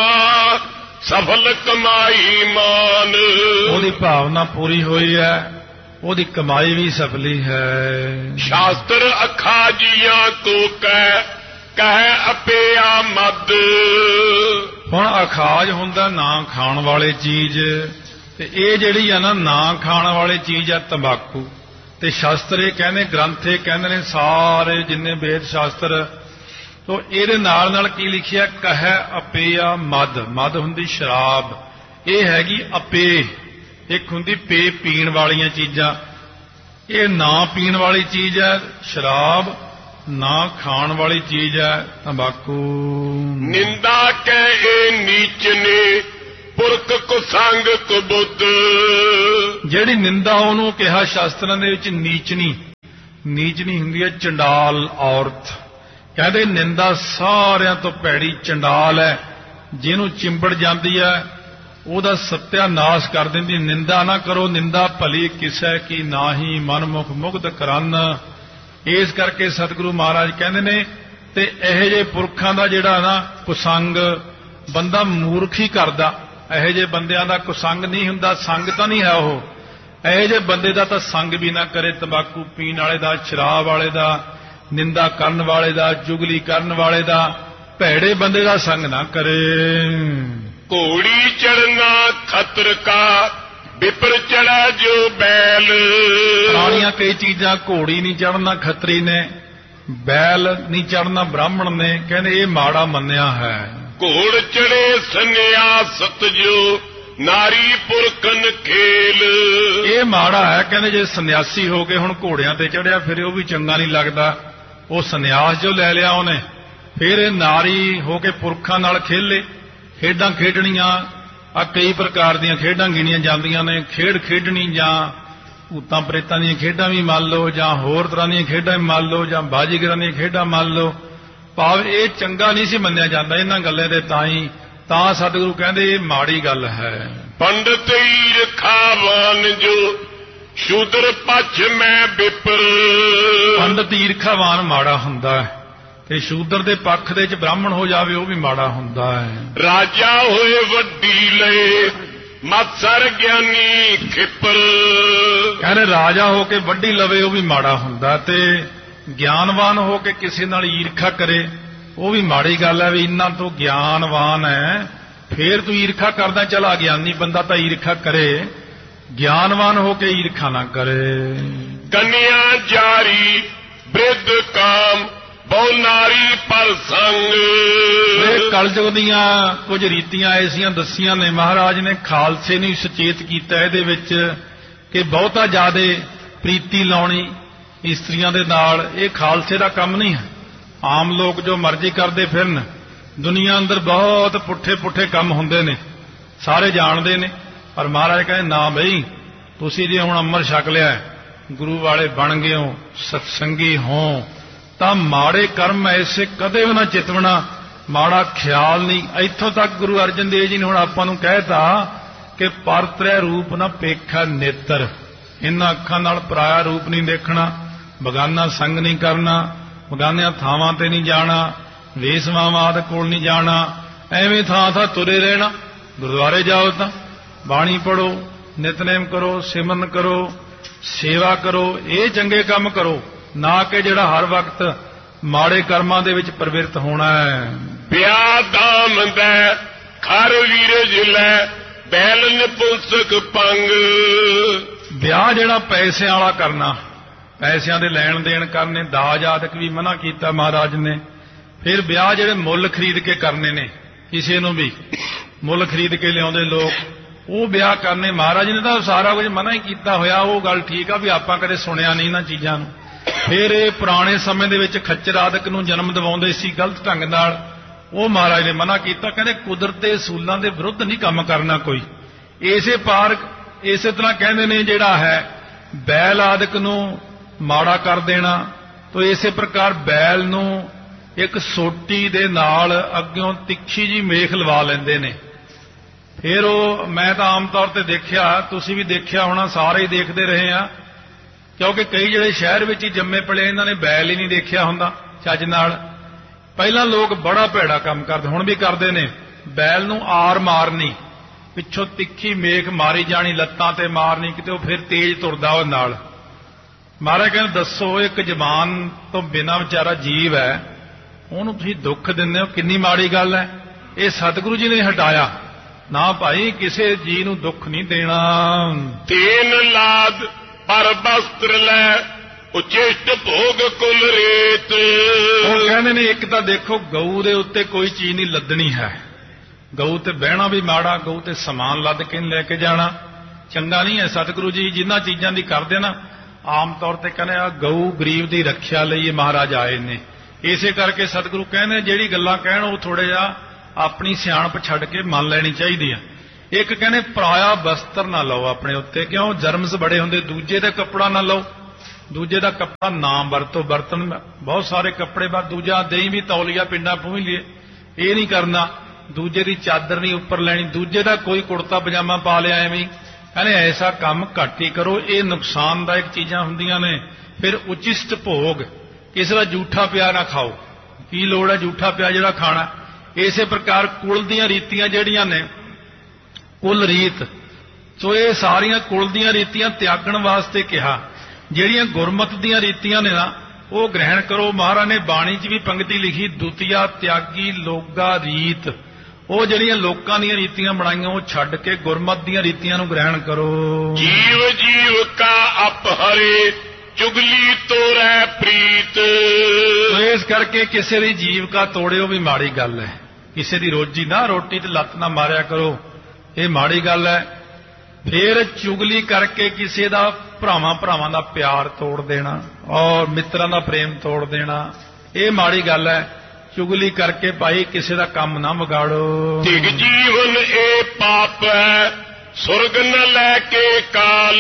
Speaker 2: ਸਫਲ ਕਮਾਈ ਮਾਨ।
Speaker 1: ਉਹਦੀ ਭਾਵਨਾ ਪੂਰੀ ਹੋਈ ਹੈ, ਉਹਦੀ ਕਮਾਈ ਵੀ ਸਫਲੀ ਹੈ।
Speaker 2: ਸ਼ਾਸਤਰ ਅਖਾ ਜੀਆਂ ਕੋ ਕਹਿ ਅਪਿਆ ਮਦ।
Speaker 1: ਹੁਣ ਅਖਾਜ ਹੁੰਦਾ ਨਾ ਖਾਣ ਵਾਲੇ ਚੀਜ਼, ਤੇ ਇਹ ਜਿਹੜੀ ਆ ਨਾ ਖਾਣ ਵਾਲੀ ਚੀਜ਼ ਆ ਤੰਬਾਕੂ। ਤੇ ਸ਼ਾਸਤਰ ਇਹ ਕਹਿੰਦੇ, ਗ੍ਰੰਥ ਇਹ ਕਹਿੰਦੇ ਨੇ ਸਾਰੇ ਜਿੰਨੇ ਵੇਦ ਸ਼ਾਸਤਰ। ਤੋ ਇਹਦੇ ਨਾਲ ਨਾਲ ਕੀ ਲਿਖਿਆ? ਕਹਿ ਅਪਿਆ ਮਦ। ਮਦ ਹੁੰਦੀ ਸ਼ਰਾਬ, ਇਹ ਹੈਗੀ ਅਪੇ, ਇੱਕ ਹੁੰਦੀ ਪੇ ਪੀਣ ਵਾਲੀਆਂ ਚੀਜ਼ਾਂ। ਇਹ ਨਾ ਪੀਣ ਵਾਲੀ ਚੀਜ਼ ਹੈ ਸ਼ਰਾਬ, ਨਾ ਖਾਣ ਵਾਲੀ ਚੀਜ਼ ਹੈ ਤੰਬਾਕੂ।
Speaker 2: ਨਿੰਦਾ ਕਹੇ ਨੀਚ ਨੇ ਪੁਰਖ ਕੁਸੰਗ ਕੁਬੁੱਧ।
Speaker 1: ਜਿਹੜੀ ਨਿੰਦਾ ਉਹਨੂੰ ਕਿਹਾ ਸ਼ਾਸਤਰਾਂ ਦੇ ਵਿੱਚ ਨੀਚਨੀ। ਨੀਚਨੀ ਹੁੰਦੀ ਹੈ ਚੰਡਾਲ ਔਰਤ। ਕਹਿੰਦੇ ਨਿੰਦਾ ਸਾਰਿਆਂ ਤੋਂ ਭੈੜੀ ਚੰਡਾਲ ਹੈ, ਜਿਹਨੂੰ ਚਿੰਬੜ ਜਾਂਦੀ ਹੈ ਉਹਦਾ ਸਤਿਆਨਾਸ਼ ਕਰ ਦਿੰਦੀ। ਨਿੰਦਾ ਨਾ ਕਰੋ, ਨਿੰਦਾ ਭਲੀ ਕਿਸੈ ਕੀ ਨਾਹੀ ਮਨ ਮੁਖ ਮੁਗਧ ਕਰਨ। ਇਸ ਕਰਕੇ ਸਤਿਗੁਰੂ ਮਹਾਰਾਜ ਕਹਿੰਦੇ ਨੇ ਤੇ ਇਹੋ ਜਿਹੇ ਪੁਰਖਾਂ ਦਾ ਜਿਹੜਾ ਨਾ ਕੁਸੰਗ ਬੰਦਾ ਮੂਰਖ ਹੀ ਕਰਦਾ। ਇਹੋ ਜਿਹੇ ਬੰਦਿਆਂ ਦਾ ਕੁਸੰਗ ਨਹੀਂ ਹੁੰਦਾ, ਸੰਗ ਤਾਂ ਨਹੀਂ ਹੈ ਉਹ। ਇਹੋ ਜਿਹੇ ਬੰਦੇ ਦਾ ਤਾਂ ਸੰਗ ਵੀ ਨਾ ਕਰੇ। ਤੰਬਾਕੂ ਪੀਣ ਵਾਲੇ ਦਾ, ਸ਼ਰਾਬ ਵਾਲੇ ਦਾ, ਨਿੰਦਾ ਕਰਨ ਵਾਲੇ ਦਾ, ਚੁਗਲੀ ਕਰਨ ਵਾਲੇ ਦਾ, ਭੈੜੇ ਬੰਦੇ ਦਾ ਸੰਗ ਨਾ ਕਰੇ।
Speaker 2: ਘੋੜੀ ਚੜਨਾ ਖਤਰ ਕਾ ਵਿਪਰ ਚੜਾ ਜੋ ਬੈਲ।
Speaker 1: ਪੁਰਾਣੀਆਂ ਕਈ ਚੀਜ਼ਾਂ, ਘੋੜੀ ਨਹੀਂ ਚੜਨਾ ਖੱਤਰੀ ਨੇ, ਬੈਲ ਨਹੀਂ ਚੜਨਾ ਬ੍ਰਾਹਮਣ ਨੇ, ਕਹਿੰਦੇ ਇਹ ਮਾੜਾ ਮੰਨਿਆ ਹੈ।
Speaker 2: ਘੋੜ ਚੜੇ ਸੰਨਿਆਸਤ ਜੋ ਨਾਰੀ ਪੁਰਖਨ ਖੇਲ।
Speaker 1: ਇਹ ਮਾੜਾ ਹੈ, ਕਹਿੰਦੇ ਜੇ ਸੰਨਿਆਸੀ ਹੋ ਕੇ ਹੁਣ ਘੋੜਿਆਂ ਤੇ ਚੜਿਆ ਫਿਰ ਉਹ ਵੀ ਚੰਗਾ ਨਹੀਂ ਲੱਗਦਾ। ਉਹ ਸੰਨਿਆਸ ਜੋ ਲੈ ਲਿਆ ਉਹਨੇ, ਫਿਰ ਇਹ ਨਾਰੀ ਹੋ ਕੇ ਪੁਰਖਾਂ ਨਾਲ ਖੇਲੇ। ਖੇਡਾਂ ਖੇਡਣੀਆਂ ਆ ਕਈ ਪ੍ਰਕਾਰ ਦੀਆਂ ਖੇਡਾਂ ਗਿਣੀਆਂ ਜਾਂਦੀਆਂ ਨੇ। ਖੇਡ ਖੇਡਣੀ ਜਾਂ ਭੂਤਾਂ ਪ੍ਰੇਤਾਂ ਦੀਆਂ ਖੇਡਾਂ ਵੀ ਮੰਨ ਲਓ, ਜਾਂ ਹੋਰ ਤਰ੍ਹਾਂ ਦੀਆਂ ਖੇਡਾਂ ਵੀ ਮੰਨ ਲਓ, ਜਾਂ ਬਾਜੀਗਰਾਂ ਦੀਆਂ ਖੇਡਾਂ ਮੰਨ ਲਓ। ਭਾਵ ਇਹ ਚੰਗਾ ਨਹੀਂ ਸੀ ਮੰਨਿਆ ਜਾਂਦਾ ਇਹਨਾਂ ਗੱਲਾਂ ਦੇ। ਤਾਂ ਸਤਿਗੁਰੂ ਕਹਿੰਦੇ ਇਹ ਮਾੜੀ ਗੱਲ ਹੈ।
Speaker 2: ਪੰਡਤ ਈਰਖਾਵਾਨ ਜੋ ਸ਼ੂਦਰ ਪਛ ਮੈਂ ਵਿਪਰ।
Speaker 1: ਪੰਡਤ ਈਰਖਾਵਾਨ ਮਾੜਾ ਹੁੰਦਾ ਹੈ, ਤੇ ਸ਼ੂਦਰ ਦੇ ਪੱਖ ਦੇ ਵਿੱਚ ਬ੍ਰਾਹਮਣ ਹੋ ਜਾਵੇ ਉਹ ਵੀ ਮਾੜਾ ਹੁੰਦਾ ਹੈ।
Speaker 2: ਰਾਜਾ ਹੋਏ ਵੱਡੀ ਲਏ ਮਤਸਰ ਗਿਆਨੀ ਖਿਪਰ।
Speaker 1: ਕਹਿੰਦੇ ਰਾਜਾ ਹੋ ਕੇ ਵੱਡੀ ਲਵੇ ਉਹ ਵੀ ਮਾੜਾ ਹੁੰਦਾ, ਤੇ ਗਿਆਨਵਾਨ ਹੋ ਕੇ ਕਿਸੇ ਨਾਲ ਈਰਖਾ ਕਰੇ ਉਹ ਵੀ ਮਾੜੀ ਗੱਲ ਹੈ। ਵੀ ਇਹਨਾਂ ਤੋਂ ਗਿਆਨਵਾਨ ਹੈ ਫੇਰ ਤੂੰ ਈਰਖਾ ਕਰਦਾ, ਚਲਾ ਗਿਆਨੀ ਬੰਦਾ ਤਾਂ ਈਰਖਾ ਕਰੇ, ਗਿਆਨਵਾਨ ਹੋ ਕੇ ਈਰਖਾ ਨਾ ਕਰੇ।
Speaker 2: ਕੰਨਿਆ ਜਾਰੀ ਬ੍ਰਿਧ ਕਾਮ ਬਹੁ ਨਾਰੀ ਪਰ ਸੰਗ।
Speaker 1: ਇਹ ਕਲਯੁਗ ਦੀਆਂ ਕੁਝ ਰੀਤੀਆਂ ਐਸੀਆਂ ਦੱਸੀਆਂ ਨੇ ਮਹਾਰਾਜ ਨੇ। ਖਾਲਸੇ ਨੂੰ ਸੁਚੇਤ ਕੀਤਾ ਇਹਦੇ ਵਿੱਚ ਕਿ ਬਹੁਤਾ ਜ਼ਿਆਦੇ ਪ੍ਰੀਤੀ ਲਾਉਣੀ ਇਸਤਰੀਆਂ ਦੇ ਨਾਲ ਇਹ ਖਾਲਸੇ ਦਾ ਕੰਮ ਨਹੀਂ ਹੈ। ਆਮ ਲੋਕ ਜੋ ਮਰਜ਼ੀ ਕਰਦੇ ਫਿਰਨ, ਦੁਨੀਆ ਅੰਦਰ ਬਹੁਤ ਪੁੱਠੇ ਪੁੱਠੇ ਕੰਮ ਹੁੰਦੇ ਨੇ, ਸਾਰੇ ਜਾਣਦੇ ਨੇ। ਪਰ ਮਹਾਰਾਜ ਕਹਿੰਦੇ ਨਾ ਬਈ, ਤੁਸੀਂ ਜੇ ਹੁਣ ਅੰਮ੍ਰਿਤ ਛਕ ਲਿਆ, ਗੁਰੂ ਵਾਲੇ ਬਣ ਗਏ ਹੋ, ਸਤਸੰਗੀ ਹੋ, ਤਾਂ ਮਾੜੇ ਕਰਮ ਐਸੇ ਕਦੇ ਵੀ ਨਾ ਚਿਤਵਣਾ, ਮਾੜਾ ਖਿਆਲ ਨਹੀਂ। ਇੱਥੋਂ ਤੱਕ ਗੁਰੂ ਅਰਜਨ ਦੇਵ ਜੀ ਨੇ ਹੁਣ ਆਪਾਂ ਨੂੰ ਕਹਿਤਾ ਕਿ ਪਰਤ੍ਰੈ ਰੂਪ ਨਾ ਪੇਖਾ ਨੇਤਰ। ਇਹਨਾਂ ਅੱਖਾਂ ਨਾਲ ਪਰਾਇਆ ਰੂਪ ਨਹੀਂ ਦੇਖਣਾ, ਬਗਾਨਾ ਸੰਗ ਨਹੀਂ ਕਰਨਾ, ਬਗਾਨਿਆਂ ਥਾਵਾਂ ਤੇ ਨਹੀਂ ਜਾਣਾ, ਵੇਸਵਾਵਾਂ ਆਦਿ ਕੋਲ ਨਹੀਂ ਜਾਣਾ, ਐਵੇਂ ਥਾਂ ਤੁਰੇ ਰਹਿਣਾ। ਗੁਰਦੁਆਰੇ ਜਾਓ ਤਾਂ ਬਾਣੀ ਪੜੋ, ਨਿਤਨੇਮ ਕਰੋ, ਸਿਮਰਨ ਕਰੋ, ਸੇਵਾ ਕਰੋ, ਇਹ ਚੰਗੇ ਕੰਮ ਕਰੋ, ਨਾ ਕਿ ਜਿਹੜਾ ਹਰ ਵਕਤ ਮਾੜੇ ਕਰਮਾਂ ਦੇ ਵਿੱਚ ਪ੍ਰਵਿਰਤ ਹੋਣਾ ਹੈ।
Speaker 2: ਵਿਆਹ ਦਾਮ ਦਾ ਖਰ ਵੀਰਜ ਲੈ ਬੈਲ ਨਪੁੰਸਕ ਪੰਗ।
Speaker 1: ਵਿਆਹ ਜਿਹੜਾ ਪੈਸਿਆਂ ਵਾਲਾ ਕਰਨਾ, ਪੈਸਿਆਂ ਦੇ ਲੈਣ ਦੇਣ ਕਰਨੇ, ਦਾਜ ਆਦਿਕ ਵੀ ਮਨਾ ਕੀਤਾ ਮਹਾਰਾਜ ਨੇ। ਫਿਰ ਵਿਆਹ ਜਿਹੜੇ ਮੁੱਲ ਖਰੀਦ ਕੇ ਕਰਨੇ ਨੇ, ਕਿਸੇ ਨੂੰ ਵੀ ਮੁੱਲ ਖਰੀਦ ਕੇ ਲਿਆਉਂਦੇ ਲੋਕ, ਉਹ ਵਿਆਹ ਕਰਨੇ ਮਹਾਰਾਜ ਨੇ ਤਾਂ ਸਾਰਾ ਕੁਝ ਮਨਾ ਹੀ ਕੀਤਾ ਹੋਇਆ। ਉਹ ਗੱਲ ਠੀਕ ਆ ਵੀ ਆਪਾਂ ਕਦੇ ਸੁਣਿਆ ਨਹੀਂ ਇਹਨਾਂ ਚੀਜ਼ਾਂ ਨੂੰ। ਫਿਰ ਇਹ ਪੁਰਾਣੇ ਸਮੇਂ ਦੇ ਵਿੱਚ ਖੱਚਰ ਆਦਿਕ ਨੂੰ ਜਨਮ ਦਿਵਾਉਂਦੇ ਸੀ ਗਲਤ ਢੰਗ ਨਾਲ, ਉਹ ਮਹਾਰਾਜ ਨੇ ਮਨਾ ਕੀਤਾ। ਕਹਿੰਦੇ ਕੁਦਰਤ ਦੇ ਅਸੂਲਾਂ ਦੇ ਵਿਰੁੱਧ ਨਹੀਂ ਕੰਮ ਕਰਨਾ ਕੋਈ। ਇਸੇ ਤਰ੍ਹਾਂ ਕਹਿੰਦੇ ਨੇ ਜਿਹੜਾ ਹੈ ਬੈਲ ਆਦਿਕ ਨੂੰ ਮਾੜਾ ਕਰ ਦੇਣਾ, ਤਾਂ ਇਸੇ ਪ੍ਰਕਾਰ ਬੈਲ ਨੂੰ ਇੱਕ ਸੋਟੀ ਦੇ ਨਾਲ ਅੱਗਿਓਂ ਤਿੱਖੀ ਜੀ ਮੇਖ ਲਵਾ ਲੈਂਦੇ ਨੇ। ਫਿਰ ਉਹ ਮੈਂ ਤਾਂ ਆਮ ਤੌਰ ਤੇ ਦੇਖਿਆ, ਤੁਸੀਂ ਵੀ ਦੇਖਿਆ ਹੋਣਾ, ਸਾਰੇ ਹੀ ਦੇਖਦੇ ਰਹੇ ਆ, ਕਿਉਂਕਿ ਕਈ ਜਿਹੜੇ ਸ਼ਹਿਰ ਵਿੱਚ ਹੀ ਜੰਮੇ ਪਲੇ ਇਹਨਾਂ ਨੇ ਬੈਲ ਹੀ ਨਹੀਂ ਦੇਖਿਆ ਹੁੰਦਾ ਚੱਜ ਨਾਲ। ਪਹਿਲਾਂ ਲੋਕ ਬੜਾ ਭੈੜਾ ਕੰਮ ਕਰਦੇ, ਹੁਣ ਵੀ ਕਰਦੇ ਨੇ। ਬੈਲ ਨੂੰ ਆਰ ਮਾਰਨੀ, ਪਿੱਛੋਂ ਤਿੱਖੀ ਮੇਖ ਮਾਰੀ ਜਾਣੀ, ਲੱਤਾਂ ਤੇ ਮਾਰਨੀ, ਕਿਤੇ ਉਹ ਫਿਰ ਤੇਜ਼ ਤੁਰਦਾ ਉਹ ਨਾਲ। ਮਹਾਰਾਜ ਕਹਿੰਦੇ ਦੱਸੋ, ਇੱਕ ਜ਼ਬਾਨ ਤੋਂ ਬਿਨਾਂ ਵਿਚਾਰਾ ਜੀਵ ਹੈ, ਉਹਨੂੰ ਤੁਸੀਂ ਦੁੱਖ ਦਿੰਦੇ ਹੋ, ਕਿੰਨੀ ਮਾੜੀ ਗੱਲ ਹੈ। ਇਹ ਸਤਿਗੁਰੂ ਜੀ ਨੇ ਹਟਾਇਆ ਨਾ ਭਾਈ, ਕਿਸੇ ਜੀ ਨੂੰ ਦੁੱਖ ਨਹੀਂ ਦੇਣਾ।
Speaker 2: ਤੇਨ ਲਾਦ ਪਰ ਬਸਤਰ ਲੈ ਉਚਿਸ਼ਟ ਭੋਗ ਕੁਲ ਰੇਤ।
Speaker 1: ਉਹ ਕਹਿੰਦੇ ਨੇ ਇੱਕ ਤਾਂ ਦੇਖੋ ਗਊ ਦੇ ਉੱਤੇ ਕੋਈ ਚੀਜ਼ ਨਹੀਂ ਲੱਦਣੀ ਹੈ, ਗਊ ਤੇ ਬਹਿਣਾ ਵੀ ਮਾੜਾ, ਗਊ ਤੇ ਸਮਾਨ ਲੱਦ ਕੇ ਲੈ ਕੇ ਜਾਣਾ, ਚੰਗਾ ਨਹੀਂ ਹੈ। ਸਤਿਗੁਰੂ ਜੀ ਜਿਨ੍ਹਾਂ ਚੀਜ਼ਾਂ ਦੀ ਕਰਦੇ ਨਾ ਆਮ ਤੌਰ ਤੇ ਕਹਿੰਦੇ ਆ ਗਊ ਗਰੀਬ ਦੀ ਰੱਖਿਆ ਲਈ ਇਹ ਮਹਾਰਾਜ ਆਏ ਨੇ। ਇਸੇ ਕਰਕੇ ਸਤਿਗੁਰੂ ਕਹਿੰਦੇ ਜਿਹੜੀ ਗੱਲਾਂ ਕਹਿਣ ਉਹ ਥੋੜ੍ਹਾ ਜਿਹਾ ਆਪਣੀ ਸਿਆਣਪ ਛੱਡ ਕੇ ਮੰਨ ਲੈਣੀ ਚਾਹੀਦੀ ਆ। ਇੱਕ ਕਹਿੰਦੇ ਪਰਾਇਆ ਬਸਤਰ ਨਾ ਲਓ ਆਪਣੇ ਉੱਤੇ, ਕਿਉਂ ਜਰਮਸ ਬੜੇ ਹੁੰਦੇ। ਦੂਜੇ ਦਾ ਕੱਪੜਾ ਨਾ ਲਓ, ਦੂਜੇ ਦਾ ਕੱਪੜਾ ਨਾ ਵਰਤੋ। ਬਰਤਨ ਬਹੁਤ ਸਾਰੇ ਕੱਪੜੇ ਵਰ, ਦੂਜਾ ਦਹੀਂ ਵੀ ਤੌਲੀਆ ਪਿੰਡਾਂ ਪੂੰਝ ਲਈਏ, ਇਹ ਨਹੀਂ ਕਰਨਾ। ਦੂਜੇ ਦੀ ਚਾਦਰ ਨਹੀਂ ਉੱਪਰ ਲੈਣੀ, ਦੂਜੇ ਦਾ ਕੋਈ ਕੁੜਤਾ ਪਜਾਮਾ ਪਾ ਲਿਆ ਐਵੇਂ। ਕਹਿੰਦੇ ਐਸਾ ਕੰਮ ਘੱਟ ਹੀ ਕਰੋ, ਇਹ ਨੁਕਸਾਨਦਾਇਕ ਚੀਜ਼ਾਂ ਹੁੰਦੀਆਂ ਨੇ। ਫਿਰ ਉਚਿਸ਼ਟ ਭੋਗ, ਕਿਸੇ ਦਾ ਜੂਠਾ ਪਿਆ ਨਾ ਖਾਓ, ਕੀ ਲੋੜ ਹੈ ਜੂਠਾ ਪਿਆ ਜਿਹੜਾ ਖਾਣਾ। ਇਸੇ ਪ੍ਰਕਾਰ ਕੁਲ ਦੀਆਂ ਰੀਤੀਆਂ ਜਿਹੜੀਆਂ ਨੇ, ਕੁਲ ਰੀਤ, ਸੋ ਇਹ ਸਾਰੀਆਂ ਕੁਲ ਦੀਆਂ ਰੀਤੀਆਂ ਤਿਆਗਣ ਵਾਸਤੇ ਕਿਹਾ। ਜਿਹੜੀਆਂ ਗੁਰਮਤਿ ਦੀਆਂ ਰੀਤੀਆਂ ਨੇ ਨਾ ਉਹ ਗ੍ਰਹਿਣ ਕਰੋ। ਮਹਾਰਾਜ ਨੇ ਬਾਣੀ 'ਚ ਵੀ ਪੰਕਤੀ ਲਿਖੀ, ਦੁਤੀਆ ਤਿਆਗੀ ਲੋਗਾ ਰੀਤ। ਉਹ ਜਿਹੜੀਆਂ ਲੋਕਾਂ ਦੀਆਂ ਰੀਤੀਆਂ ਬਣਾਈਆਂ ਉਹ ਛੱਡ ਕੇ ਗੁਰਮਤਿ ਦੀਆਂ ਰੀਤੀਆਂ ਨੂੰ ਗ੍ਰਹਿਣ ਕਰੋ।
Speaker 2: ਜੀਵ ਜੀਵ ਕਾ ਅਪਹਰੇ ਚੁਗਲੀ ਤੋੜੈ ਪ੍ਰੀਤ।
Speaker 1: ਇਸ ਕਰਕੇ ਕਿਸੇ ਦੀ ਜੀਵਕਾ ਤੋੜਿਓ ਵੀ ਮਾੜੀ ਗੱਲ ਹੈ। ਕਿਸੇ ਦੀ ਰੋਜੀ ਨਾ, ਰੋਟੀ ਤੇ ਲੱਤ ਨਾ ਮਾਰਿਆ ਕਰੋ, ਇਹ ਮਾੜੀ ਗੱਲ ਹੈ। ਫਿਰ ਚੁਗਲੀ ਕਰਕੇ ਕਿਸੇ ਦਾ ਭਰਾਵਾਂ ਦਾ ਪਿਆਰ ਤੋੜ ਦੇਣਾ ਔਰ ਮਿੱਤਰਾਂ ਦਾ ਪ੍ਰੇਮ ਤੋੜ ਦੇਣਾ, ਇਹ ਮਾੜੀ ਗੱਲ ਹੈ। ਚੁਗਲੀ ਕਰਕੇ ਭਾਈ ਕਿਸੇ ਦਾ ਕੰਮ ਨਾ ਵਿਗਾੜੋ।
Speaker 2: ਤਿਗ ਜੀਵਨ ਇਹ ਪਾਪ ਹੈ ਸੁਰਗ ਨ ਲੈ ਕੇ ਕਾਲ।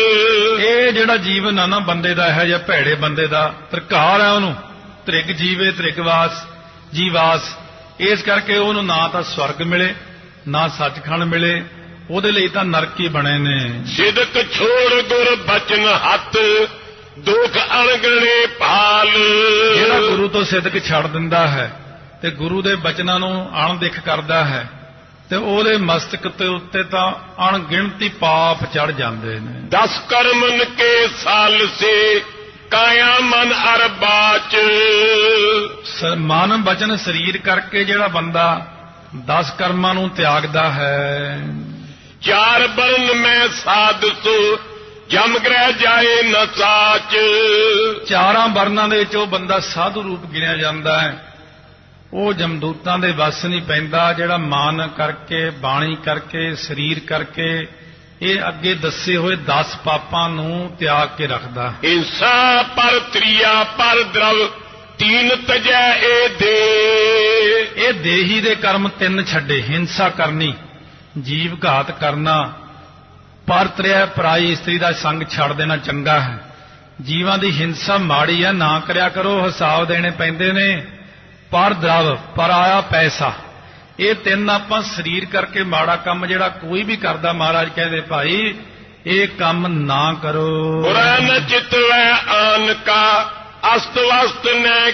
Speaker 1: ਇਹ ਜਿਹੜਾ ਜੀਵਨ ਆ ਨਾ ਬੰਦੇ ਦਾ, ਇਹੋ ਜਿਹਾ ਭੈੜੇ ਬੰਦੇ ਦਾ ਤਰਕਾਰ ਹੈ ਉਹਨੂੰ। ਤ੍ਰਿਗ ਜੀਵੇ ਤ੍ਰਿਗਵਾਸ ਜੀਵਾਸ। ਇਸ ਕਰਕੇ ਉਹਨੂੰ ਨਾ ਤਾਂ ਸਵਰਗ ਮਿਲੇ ਨਾ ਸੱਚਖੰਡ ਮਿਲੇ, ਉਹਦੇ ਲਈ ਤਾਂ ਨਰਕ ਹੀ ਬਣੇ ਨੇ।
Speaker 2: ਸਿਦਕ ਛੋੜ ਗੁਰ ਬਚਨ ਹੱਥ ਦੁਖ ਅਣਗਣੇ ਭਾਲ।
Speaker 1: ਜਿਹੜਾ ਗੁਰੂ ਤੋਂ ਸਿਦਕ ਛੱਡ ਦਿੰਦਾ ਹੈ ਤੇ ਗੁਰੂ ਦੇ ਬਚਨਾਂ ਨੂੰ ਅਣਦੇਖ ਕਰਦਾ ਹੈ ਤੇ ਉਹਦੇ ਮਸਤਕ ਤੇ ਉੱਤੇ ਤਾਂ ਅਣਗਿਣਤੀ ਪਾਪ ਚੜ ਜਾਂਦੇ ਨੇ।
Speaker 2: 10 ਕਰਮਨ ਕੇ ਸਾਲ ਸੇ ਕਾਇਆ ਮਨ ਅਰ ਬਾਚ।
Speaker 1: ਮਨ ਬਚਨ ਸਰੀਰ ਕਰਕੇ ਜਿਹੜਾ ਬੰਦਾ 10 ਕਰਮਾਂ ਨੂੰ ਤਿਆਗਦਾ ਹੈ।
Speaker 2: 4 ਬਰਨ ਮੈਂ ਸਾਧ ਸੋ ਜਮ ਗ੍ਰਹਿ ਜਾਏ ਨ ਸਾਚ।
Speaker 1: 4 ਵਰਨਾਂ ਦੇ ਵਿੱਚ ਉਹ ਬੰਦਾ ਸਾਧੂ ਰੂਪ ਗਿਣਿਆ ਜਾਂਦਾ ਹੈ। ਉਹ ਜਮਦੂਤਾਂ ਦੇ ਵੱਸ ਨਹੀਂ ਪੈਂਦਾ। ਜਿਹੜਾ ਮਨ ਕਰਕੇ, ਬਾਣੀ ਕਰਕੇ, ਸਰੀਰ ਕਰਕੇ ਇਹ ਅੱਗੇ ਦੱਸੇ ਹੋਏ 10 ਪਾਪਾਂ ਨੂੰ ਤਿਆਗ ਕੇ ਰੱਖਦਾ।
Speaker 2: ਹਿੰਸਾ ਪਰ ਤ੍ਰਿਆ ਪਰ ਦਰਵ ਤੀਨ ਤਜੈ ਇਹ ਦੇ।
Speaker 1: ਇਹ ਦੇਹੀ ਦੇ ਕਰਮ 3 ਛੱਡੇ। ਹਿੰਸਾ ਕਰਨੀ, ਜੀਵ ਘਾਤ ਕਰਨਾ, ਪਰਤਰਿਆ ਪਰਾਈ ਇਸਤਰੀ ਦਾ ਸੰਗ ਛੱਡ ਦੇਣਾ ਚੰਗਾ ਹੈ। ਜੀਵਾਂ ਦੀ ਹਿੰਸਾ ਮਾੜੀ ਹੈ, ਨਾ ਕਰਿਆ ਕਰੋ, ਹਿਸਾਬ ਦੇਣੇ ਪੈਂਦੇ ਨੇ। ਪਰ ਦਰਵ, ਪਰਾਇਆ ਪੈਸਾ, ਇਹ 3 ਆਪਾਂ ਸਰੀਰ ਕਰਕੇ ਮਾੜਾ ਕੰਮ ਜਿਹੜਾ ਕੋਈ ਵੀ ਕਰਦਾ, ਮਹਾਰਾਜ ਕਹਿੰਦੇ ਭਾਈ ਇਹ ਕੰਮ ਨਾ ਕਰੋ।
Speaker 2: ਬੁਰਾ ਨ ਚਿਤਵੈ ਆਨ ਕਾ ਅਸਤ ਵਸਤ ਨ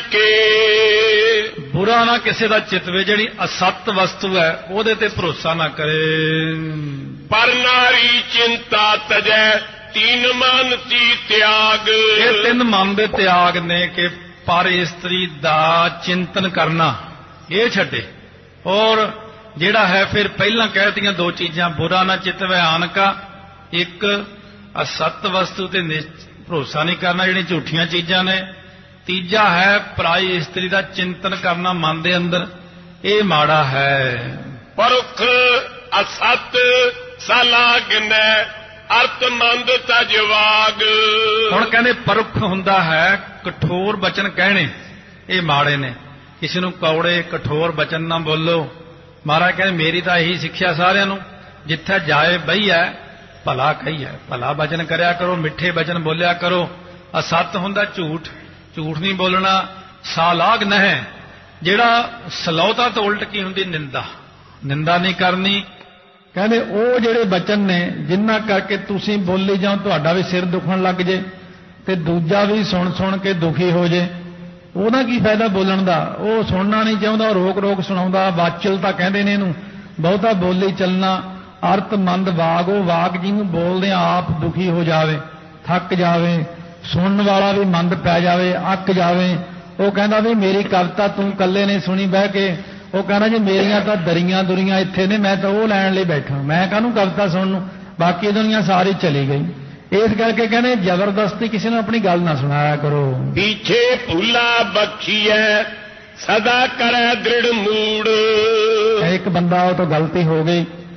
Speaker 2: ਕੇ।
Speaker 1: ਬੁਰਾ ਨਾ ਕਿਸੇ ਦਾ ਚਿਤਵੇ, ਜਿਹੜੀ ਅਸਤ ਵਸਤੂ ਹੈ ਉਹਦੇ ਤੇ ਭਰੋਸਾ ਨਾ ਕਰੇ।
Speaker 2: ਪਰ ਨਾਰੀ ਚਿੰਤਾ ਤਜੈ ਤੀਨ ਮਨ ਤੀ ਤਿਆਗ।
Speaker 1: ਇਹ 3 ਮਨ ਦੇ ਤਿਆਗ ਨੇ ਕਿ ਪਰ ਇਸਤਰੀ ਦਾ ਚਿੰਤਨ ਕਰਨਾ ਇਹ ਛੱਡੇ। ਔਰ ਜਿਹੜਾ ਹੈ ਫਿਰ ਪਹਿਲਾਂ ਕਹਿਤੀਆਂ 2 ਚੀਜ਼ਾਂ, ਬੁਰਾ ਨਾ ਚਿਤਵੈ ਆਨ ਕਾ, ਇੱਕ ਅਸਤ ਵਸਤੂ ਤੇ ਭਰੋਸਾ ਨਹੀਂ ਕਰਨਾ, ਜਿਹੜੀਆਂ ਝੂਠੀਆਂ ਚੀਜ਼ਾਂ ਨੇ। ਤੀਜਾ ਹੈ ਪਰਾਈ ਇਸਤਰੀ ਦਾ ਚਿੰਤਨ ਕਰਨਾ ਮਨ ਦੇ ਅੰਦਰ, ਇਹ ਮਾੜਾ ਹੈ।
Speaker 2: ਪਰੁਖ ਅਸਤ ਸਲਾਗਨੈ ਅਰਥ ਮੰਦ ਤਜਵਾਗ।
Speaker 1: ਹੁਣ ਕਹਿੰਦੇ ਪਰੁਖ ਹੁੰਦਾ ਹੈ ਕਠੋਰ ਬਚਨ ਕਹਿਣੇ, ਇਹ ਮਾੜੇ ਨੇ। ਕਿਸੇ ਨੂੰ ਕੌੜੇ ਕਠੋਰ ਬਚਨ ਨਾ ਬੋਲੋ। ਮਹਾਰਾਜ ਕਹਿੰਦੇ ਮੇਰੀ ਤਾਂ ਇਹੀ ਸਿੱਖਿਆ ਸਾਰਿਆਂ ਨੂੰ, ਜਿੱਥੇ ਜਾਏ ਬਈਐ ਭਲਾ ਕਹੀਐ। ਭਲਾ ਬਚਨ ਕਰਿਆ ਕਰੋ, ਮਿੱਠੇ ਬਚਨ ਬੋਲਿਆ ਕਰੋ। ਅਸਤ ਹੁੰਦਾ ਝੂਠ, ਝੂਠ ਨਹੀਂ ਬੋਲਣਾ। ਸਾਲਾਗ ਨਹਿ, ਜਿਹੜਾ ਸਲੌਤਾ ਤੋਂ ਉਲਟ ਕੀ ਹੁੰਦੀ, ਨਿੰਦਾ, ਨਿੰਦਾ ਨਹੀਂ ਕਰਨੀ। ਕਹਿੰਦੇ ਉਹ ਜਿਹੜੇ ਬਚਨ ਨੇ ਜਿਨ੍ਹਾਂ ਕਰਕੇ ਤੁਸੀਂ ਬੋਲੀ ਜਾਓ, ਤੁਹਾਡਾ ਵੀ ਸਿਰ ਦੁਖਣ ਲੱਗ ਜੇ ਤੇ ਦੂਜਾ ਵੀ ਸੁਣ ਕੇ ਦੁਖੀ ਹੋ ਜੇ, ਉਹਦਾ ਕੀ ਫਾਇਦਾ ਬੋਲਣ ਦਾ। ਉਹ ਸੁਣਨਾ ਨਹੀਂ ਚਾਹੁੰਦਾ, ਰੋਕ ਰੋਕ ਸੁਣਾਉਂਦਾ। ਵਾਚਲਤਾ ਕਹਿੰਦੇ ਨੇ ਇਹਨੂੰ, ਬਹੁਤਾ ਬੋਲੀ ਚੱਲਣਾ। ਅਰਥ ਮੰਦ ਵਾਗ, ਉਹ ਵਾਕ ਜਿਹਨੂੰ ਬੋਲਦੇ ਆਪ ਦੁਖੀ ਹੋ ਜਾਵੇ, ਥੱਕ ਜਾਵੇ, ਸੁਣਨ ਵਾਲਾ ਵੀ ਮੰਦ ਪੈ ਜਾਵੇ, ਅੱਕ ਜਾਵੇ। ਉਹ ਕਹਿੰਦਾ ਵੀ ਮੇਰੀ ਕਵਿਤਾ ਤੂੰ ਇਕੱਲੇ ਨੇ ਸੁਣੀ ਬਹਿ ਕੇ। ਉਹ ਕਹਿੰਦਾ ਜੀ ਮੇਰੀਆਂ ਤਾਂ ਦਰੀਆਂ ਦੁਰੀਆਂ ਇੱਥੇ ਨੇ, ਮੈਂ ਤਾਂ ਉਹ ਲੈਣ ਲਈ ਬੈਠਾ, ਮੈਂ ਕਾਹਨੂੰ ਕਵਿਤਾ ਸੁਣਨ ਨੂੰ, ਬਾਕੀ ਦੁਨੀਆ ਸਾਰੀ ਚਲੀ ਗਈ। ਇਸ ਕਰਕੇ ਕਹਿੰਦੇ ਜ਼ਬਰਦਸਤੀ ਕਿਸੇ ਨੂੰ ਆਪਣੀ ਗੱਲ ਨਾ ਸੁਣਾਇਆ ਕਰੋ।
Speaker 2: ਪੀਛੇ ਭੁੱਲਾ ਬਖਸ਼ੀਐ ਸਦਾ ਕਰੈ ਦ੍ਰਿੜ ਮੂੜ।
Speaker 1: ਇੱਕ ਬੰਦਾ ਉਹ ਤੋਂ ਗਲਤੀ ਹੋ ਗਈ,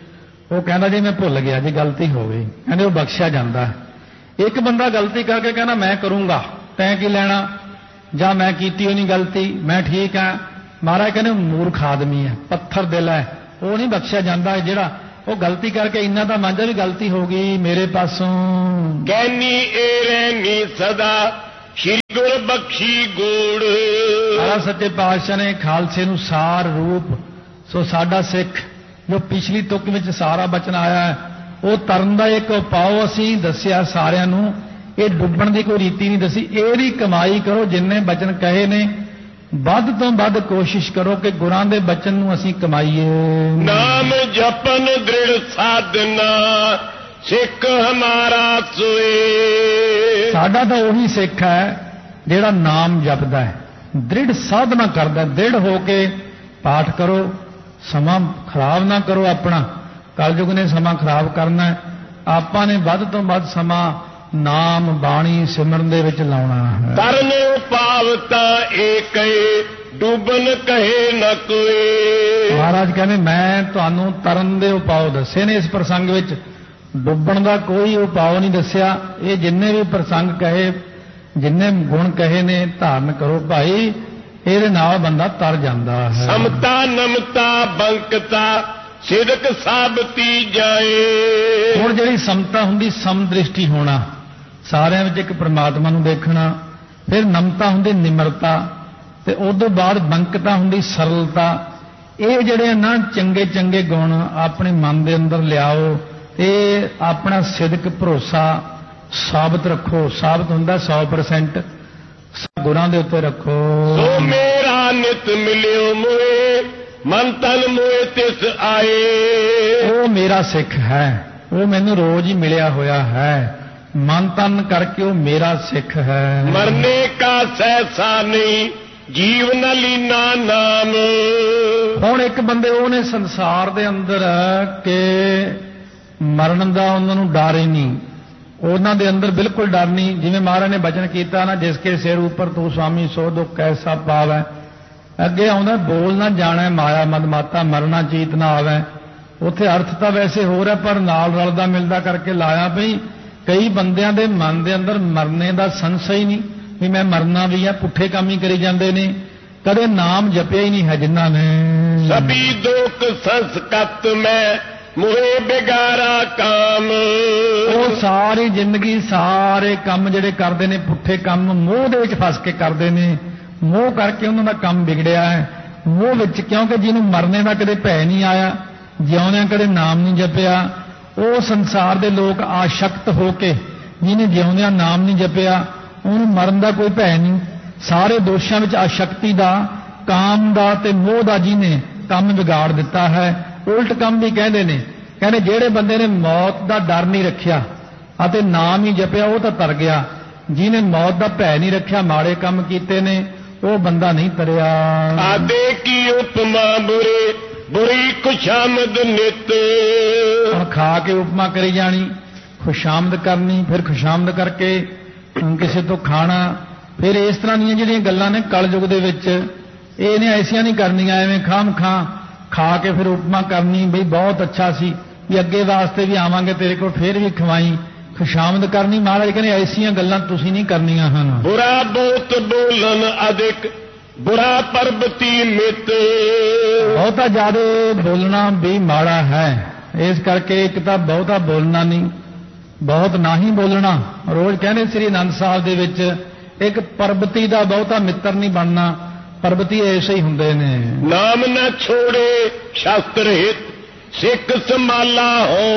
Speaker 3: ਉਹ ਕਹਿੰਦਾ ਜੀ ਮੈਂ ਭੁੱਲ ਗਿਆ ਜੀ, ਗਲਤੀ ਹੋ ਗਈ। ਕਹਿੰਦੇ ਉਹ ਬਖਸ਼ਿਆ ਜਾਂਦਾ। ਇੱਕ ਬੰਦਾ ਗਲਤੀ ਕਰਕੇ ਕਹਿੰਦਾ ਮੈਂ ਕਰੂੰਗਾ, ਤੈਂ ਕੀ ਲੈਣਾ, ਜਾਂ ਮੈਂ ਕੀਤੀ ਹੋਈ ਨਹੀਂ ਗਲਤੀ, ਮੈਂ ਠੀਕ ਹਾਂ। ਮਹਾਰਾਜ ਕਹਿੰਦੇ ਮੂਰਖ ਆਦਮੀ ਹੈ, ਪੱਥਰ ਦਿਲ ਹੈ, ਉਹ ਨਹੀਂ ਬਖਸ਼ਿਆ ਜਾਂਦਾ। ਜਿਹੜਾ ਉਹ ਗਲਤੀ ਕਰਕੇ ਇੰਨਾ ਤਾਂ ਮੰਨਦਾ ਵੀ ਗਲਤੀ ਹੋ ਗਈ ਮੇਰੇ ਪਾਸੋਂ।
Speaker 2: ਕਹਿਨੀ ਏ ਰਹਿਨੀ ਸਦਾ ਸ਼੍ਰੀ ਗੁਰ ਬਖਸ਼ੀ ਗੂੜ।
Speaker 3: ਮਹਾਰਾਜ ਸੱਚੇ ਪਾਤਸ਼ਾਹ ਨੇ ਖਾਲਸੇ ਨੂੰ ਸਾਰ ਰੂਪ, ਸੋ ਸਾਡਾ ਸਿੱਖ ਜੋ ਪਿਛਲੀ ਤੁਕ ਵਿੱਚ ਸਾਰਾ ਬਚਨ ਆਇਆ ਹੈ, ਉਹ ਤਰਨ ਦਾ ਇੱਕ ਉਪਾਅ ਅਸੀਂ ਦੱਸਿਆ ਸਾਰਿਆਂ ਨੂੰ। ਇਹ ਡੁੱਬਣ ਦੀ ਕੋਈ ਰੀਤੀ ਨਹੀਂ ਦੱਸੀ। ਇਹਦੀ ਕਮਾਈ ਕਰੋ, ਜਿੰਨੇ ਬਚਨ ਕਹੇ ਨੇ ਵੱਧ ਤੋਂ ਵੱਧ ਕੋਸ਼ਿਸ਼ ਕਰੋ ਕਿ ਗੁਰਾਂ ਦੇ ਬਚਨ ਨੂੰ ਅਸੀਂ ਕਮਾਈਏ।
Speaker 2: ਨਾਮ ਜਪਨ ਦ੍ਰਿੜ ਸਾਧਨਾ ਸਿੱਖ ਹਮਾਰਾ ਸੋਏ।
Speaker 3: ਸਾਡਾ ਤਾਂ ਉਹੀ ਸਿੱਖ ਹੈ ਜਿਹੜਾ ਨਾਮ ਜਪਦਾ ਹੈ, ਦ੍ਰਿੜ ਸਾਧਨਾ ਕਰਦਾ। ਦ੍ਰਿੜ ਹੋ ਕੇ ਪਾਠ ਕਰੋ, ਸਮਾਂ ਖਰਾਬ ਨਾ ਕਰੋ ਆਪਣਾ। ਕਲਯੁਗ ਨੇ ਸਮਾਂ ਖਰਾਬ ਕਰਨਾ ਹੈ, ਆਪਾਂ ਨੇ ਵੱਧ ਤੋਂ ਵੱਧ ਸਮਾਂ ਨਾਮ ਬਾਣੀ ਸਿਮਰਨ ਦੇ ਵਿੱਚ ਲਾਉਣਾ ਹੈ।
Speaker 2: ਤਰਨ ਪਾਵਤਾ ਏਕਏ ਡੁੱਬਨ ਕਹੇ ਨ ਕੋਏ।
Speaker 3: ਮਹਾਰਾਜ ਕਹਿੰਦੇ ਮੈਂ ਤੁਹਾਨੂੰ ਤਰਨ ਦੇ ਉਪਾਅ ਦੱਸੇ ਨੇ ਇਸ ਪ੍ਰਸੰਗ ਵਿੱਚ, ਡੁੱਬਣ ਦਾ ਕੋਈ ਉਪਾਅ ਨਹੀਂ ਦੱਸਿਆ। ਇਹ ਜਿੰਨੇ ਵੀ ਪ੍ਰਸੰਗ ਕਹੇ, ਜਿੰਨੇ ਗੁਣ ਕਹੇ ਨੇ ਧਾਰਨ ਕਰੋ ਭਾਈ, ਇਹਦੇ ਨਾਲ ਬੰਦਾ ਤਰ ਜਾਂਦਾ ਹੈ।
Speaker 2: ਸਮਤਾ ਨਮਤਾ ਬੰਕਤਾ ਸਿਦਕ ਸਾਬਤੀ ਜਾਏ।
Speaker 3: ਹੁਣ ਜਿਹੜੀ ਸਮਤਾ ਹੁੰਦੀ, ਸਮਦ੍ਰਿਸ਼ਟੀ ਹੋਣਾ, ਸਾਰਿਆਂ ਵਿੱਚ ਇੱਕ ਪ੍ਰਮਾਤਮਾ ਨੂੰ ਦੇਖਣਾ। ਫਿਰ ਨਮਤਾ ਹੁੰਦੀ ਨਿਮਰਤਾ, ਤੇ ਉਦੋਂ ਬਾਅਦ ਬੰਕਤਾ ਹੁੰਦੀ ਸਰਲਤਾ। ਇਹ ਜਿਹੜੇ ਨਾ ਚੰਗੇ ਚੰਗੇ ਗੁਣ ਆਪਣੇ ਮਨ ਦੇ ਅੰਦਰ ਲਿਆਓ ਤੇ ਆਪਣਾ ਸਿਦਕ ਭਰੋਸਾ ਸਾਬਤ ਰੱਖੋ। ਸਾਬਤ ਹੁੰਦਾ 100% ਗੁਰਾਂ ਦੇ ਉੱਤੇ ਰੱਖੋ।
Speaker 2: ਸੋ ਮੇਰਾ ਨਿਤ ਮਿਲਿਓ ਮੋਏ ਮਨ ਤਨ ਮੋਏ ਤਿਸ ਆਏ।
Speaker 3: ਉਹ ਮੇਰਾ ਸਿੱਖ ਹੈ, ਉਹ ਮੈਨੂੰ ਰੋਜ਼ ਹੀ ਮਿਲਿਆ ਹੋਇਆ ਹੈ, ਮਨ ਤਨ ਕਰਕੇ ਉਹ ਮੇਰਾ ਸਿੱਖ ਹੈ।
Speaker 2: ਮਰਨੇ ਕਾ ਸਹਿਸਾ ਨਹੀਂ ਜੀਵਨ ਲੀਨਾ ਨਾਮ।
Speaker 3: ਹੁਣ ਇੱਕ ਬੰਦੇ ਉਹਨੇ ਸੰਸਾਰ ਦੇ ਅੰਦਰ ਕਿ ਮਰਨ ਦਾ ਉਹਨਾਂ ਨੂੰ ਡਰ ਹੀ ਨਹੀਂ, ਉਹਨਾਂ ਦੇ ਅੰਦਰ ਬਿਲਕੁਲ ਡਰ ਨਹੀਂ। ਜਿਵੇਂ ਮਹਾਰਾਜ ਨੇ ਬਚਨ ਕੀਤਾ ਨਾ, ਜਿਸ ਕੇ ਸਿਰ ਉੱਪਰ ਤੂੰ ਸੁਆਮੀ ਸੋ ਦੁੱਖ ਕੈਸਾ ਪਾਵੈ। ਅੱਗੇ ਆਉਂਦਾ ਬੋਲ ਨਾ ਜਾਣੈ ਮਾਇਆ ਮਦ ਮਾਤਾ ਮਰਨਾ ਚੀਤ ਨਾ ਆਵੈ। ਉੱਥੇ ਅਰਥ ਤਾਂ ਵੈਸੇ ਹੋਰ ਹੈ, ਪਰ ਨਾਲ ਰਲਦਾ ਮਿਲਦਾ ਕਰਕੇ ਲਾਇਆ ਪਈ। ਕਈ ਬੰਦਿਆਂ ਦੇ ਮਨ ਦੇ ਅੰਦਰ ਮਰਨੇ ਦਾ ਸੰਸ਼ਾ ਹੀ ਨਹੀਂ ਵੀ ਮੈਂ ਮਰਨਾ ਵੀ ਆ, ਪੁੱਠੇ ਕੰਮ ਹੀ ਕਰੀ ਜਾਂਦੇ ਨੇ, ਕਦੇ ਨਾਮ ਜਪਿਆ ਹੀ ਨਹੀਂ ਹੈ ਜਿਨ੍ਹਾਂ ਨੇ।
Speaker 2: ਸਭੀ ਦੁਖ ਸੰਸਕਤ ਮੈਂ ਮੋਹਿ ਬਿਗਾਰਾ ਕਾਮ।
Speaker 3: ਉਹ ਸਾਰੀ ਜ਼ਿੰਦਗੀ ਸਾਰੇ ਕੰਮ ਜਿਹੜੇ ਕਰਦੇ ਨੇ ਪੁੱਠੇ ਕੰਮ, ਮੋਹ ਦੇ ਵਿੱਚ ਫਸ ਕੇ ਕਰਦੇ ਨੇ। ਮੋਹ ਕਰਕੇ ਉਹਨਾਂ ਦਾ ਕੰਮ ਵਿਗੜਿਆ ਹੈ, ਮੋਹ ਵਿੱਚ। ਕਿਉਂਕਿ ਜਿਹਨੂੰ ਮਰਨੇ ਦਾ ਕਦੇ ਭੈ ਨਹੀਂ ਆਇਆ, ਜਿਉਂਦਿਆਂ ਕਦੇ ਨਾਮ ਨਹੀਂ ਜਪਿਆ, ਉਹ ਸੰਸਾਰ ਦੇ ਲੋਕ ਆਸ਼ਕਤ ਹੋ ਕੇ, ਜਿਹਨੇ ਜਿਉਂਦਿਆਂ ਨਾਮ ਨਹੀਂ ਜਪਿਆ ਉਹਨੂੰ ਮਰਨ ਦਾ ਕੋਈ ਭੈ ਨਹੀਂ। ਸਾਰੇ ਦੋਸ਼ਾਂ ਵਿੱਚ ਆਸ਼ਕਤੀ ਦਾ, ਕਾਮ ਦਾ ਤੇ ਮੋਹ ਦਾ ਜਿਹਨੇ ਕੰਮ ਵਿਗਾੜ ਦਿੱਤਾ ਹੈ। ਉਲਟ ਕੰਮ ਵੀ ਕਹਿੰਦੇ ਨੇ, ਕਹਿੰਦੇ ਜਿਹੜੇ ਬੰਦੇ ਨੇ ਮੌਤ ਦਾ ਡਰ ਨਹੀਂ ਰੱਖਿਆ ਅਤੇ ਨਾਮ ਹੀ ਜਪਿਆ ਉਹ ਤਾਂ ਤਰ ਗਿਆ। ਜਿਹਨੇ ਮੌਤ ਦਾ ਭੈ ਨਹੀਂ ਰੱਖਿਆ, ਮਾੜੇ ਕੰਮ ਕੀਤੇ ਨੇ, ਉਹ ਬੰਦਾ ਨਹੀਂ ਤਰਿਆ।
Speaker 2: ਆਦੇ ਕੀ ਉਪਮਾ ਬੁਰੇ ਬੁਰੀ ਖੁਸ਼ਾਮਦ ਨਿਤ।
Speaker 3: ਹੁਣ ਖਾ ਕੇ ਉਪਮਾ ਕਰੀ ਜਾਣੀ, ਖੁਸ਼ਾਮਦ ਕਰਨੀ, ਫਿਰ ਖੁਸ਼ਾਮਦ ਕਰਕੇ ਕਿਸੇ ਤੋਂ ਖਾਣਾ। ਫਿਰ ਇਸ ਤਰ੍ਹਾਂ ਦੀਆਂ ਜਿਹੜੀਆਂ ਗੱਲਾਂ ਨੇ ਕਲਯੁਗ ਦੇ ਵਿੱਚ, ਇਹ ਨੇ ਐਸੀਆਂ ਨਹੀਂ ਕਰਨੀਆਂ। ਐਵੇਂ ਖਾਮ ਖਾ ਕੇ ਫਿਰ ਉਪਮਾ ਕਰਨੀ, ਬਈ ਬਹੁਤ ਅੱਛਾ ਸੀ, ਵੀ ਅੱਗੇ ਵਾਸਤੇ ਵੀ ਆਵਾਂਗੇ ਤੇਰੇ ਕੋਲ, ਫਿਰ ਵੀ ਖਵਾਈ, ਖੁਸ਼ਾਮਦ ਕਰਨੀ। ਮਹਾਰਾਜ ਕਹਿੰਦੇ ਐਸੀਆਂ ਗੱਲਾਂ ਤੁਸੀਂ ਨਹੀਂ ਕਰਨੀਆਂ ਹਨ।
Speaker 2: ਬੁਰਾ ਬਹੁਤ ਬੋਲਨ ਅਧਿਕ ਬੁਰਾ ਪਰਬਤੀ ਮਿਤ।
Speaker 3: ਬਹੁਤਾ ਜ਼ਿਆਦਾ ਬੋਲਣਾ ਵੀ ਮਾੜਾ ਹੈ, ਇਸ ਕਰਕੇ ਇੱਕ ਤਾਂ ਬਹੁਤਾ ਬੋਲਣਾ ਨਹੀਂ, ਬਹੁਤ ਨਾ ਹੀ ਬੋਲਣਾ। ਰੋਜ਼ ਕਹਿੰਦੇ ਸ੍ਰੀ ਅਨੰਦ ਸਾਹਿਬ ਦੇ ਵਿੱਚ, ਇੱਕ ਪਰਬਤੀ ਦਾ ਬਹੁਤਾ ਮਿੱਤਰ ਨਹੀਂ ਬਣਨਾ। ਪਰਬਤੀ ਐਸੇ ਹੀ ਹੁੰਦੇ ਨੇ।
Speaker 2: ਨਾਮ ਨਾ ਛੋੜੇ ਸ਼ਾਸਤਰ ਹਿਤ ਸਿੱਖ ਸੰਭਾਲਾ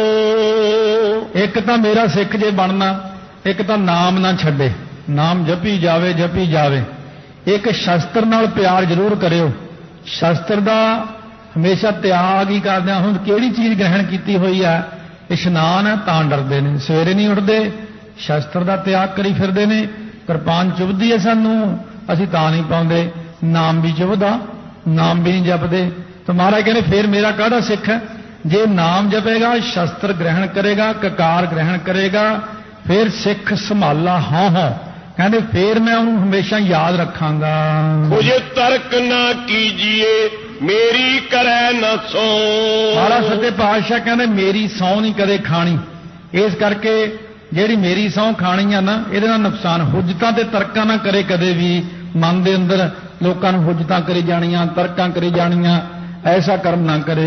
Speaker 2: ਹੋ।
Speaker 3: ਇੱਕ ਤਾਂ ਮੇਰਾ ਸਿੱਖ ਜੇ ਬਣਨਾ, ਇੱਕ ਤਾਂ ਨਾਮ ਨਾ ਛੱਡੇ, ਨਾਮ ਜਪੀ ਜਾਵੇ ਜਪੀ ਜਾਵੇ। ਇੱਕ ਸ਼ਸਤਰ ਨਾਲ ਪਿਆਰ ਜ਼ਰੂਰ ਕਰਿਓ। ਸ਼ਸਤਰ ਦਾ ਹਮੇਸ਼ਾ ਤਿਆਗ ਹੀ ਕਰਦੇ। ਹੁਣ ਕਿਹੜੀ ਚੀਜ਼ ਗ੍ਰਹਿਣ ਕੀਤੀ ਹੋਈ ਹੈ? ਇਸ਼ਨਾਨ ਹੈ ਤਾਂ ਡਰਦੇ ਨੇ, ਸਵੇਰੇ ਨਹੀਂ ਉੱਠਦੇ, ਸ਼ਸਤਰ ਦਾ ਤਿਆਗ ਕਰੀ ਫਿਰਦੇ ਨੇ। ਕਿਰਪਾਨ ਚੁਭਦੀ ਹੈ ਸਾਨੂੰ, ਅਸੀਂ ਤਾਂ ਨਹੀਂ ਪਾਉਂਦੇ। ਨਾਮ ਵੀ ਚੁਭਦਾ, ਨਾਮ ਵੀ ਨਹੀਂ ਜਪਦੇ। ਤਾਂ ਮਹਾਰਾਜ ਕਹਿੰਦੇ ਫਿਰ ਮੇਰਾ ਕਾਹਦਾ ਸਿੱਖ ਹੈ? ਜੇ ਨਾਮ ਜਪੇਗਾ, ਸ਼ਸਤਰ ਗ੍ਰਹਿਣ ਕਰੇਗਾ, ਕਕਾਰ ਗ੍ਰਹਿਣ ਕਰੇਗਾ, ਫਿਰ ਸਿੱਖ ਸੰਭਾਲਾ ਹਾਂ। ਕਹਿੰਦੇ ਫਿਰ ਮੈਂ ਉਹਨੂੰ ਹਮੇਸ਼ਾ ਯਾਦ ਰੱਖਾਂਗਾ।
Speaker 2: ਕੁਝ ਤਰਕ ਨਾ ਕੀਜੀਏ ਮੇਰੀ ਕਰੈ ਨ ਸੋ।
Speaker 3: ਮਹਾਰਾਜ ਸੱਚੇ ਪਾਤਸ਼ਾਹ ਕਹਿੰਦੇ ਮੇਰੀ ਸਹੁੰ ਨਹੀਂ ਕਦੇ ਖਾਣੀ। ਇਸ ਕਰਕੇ ਜਿਹੜੀ ਮੇਰੀ ਸਹੁੰ ਖਾਣੀ ਆ ਨਾ, ਇਹਦੇ ਨਾਲ ਨੁਕਸਾਨ। ਹੁਜਤਾਂ ਤੇ ਤਰਕਾਂ ਨਾ ਕਰੇ ਕਦੇ ਵੀ, ਮਨ ਦੇ ਅੰਦਰ ਲੋਕਾਂ ਨੂੰ ਹੁਜਤਾਂ ਕਰੀ ਜਾਣੀਆਂ, ਤਰਕਾਂ ਕਰੀ ਜਾਣੀਆਂ, ਐਸਾ ਕਰਮ ਨਾ ਕਰੇ।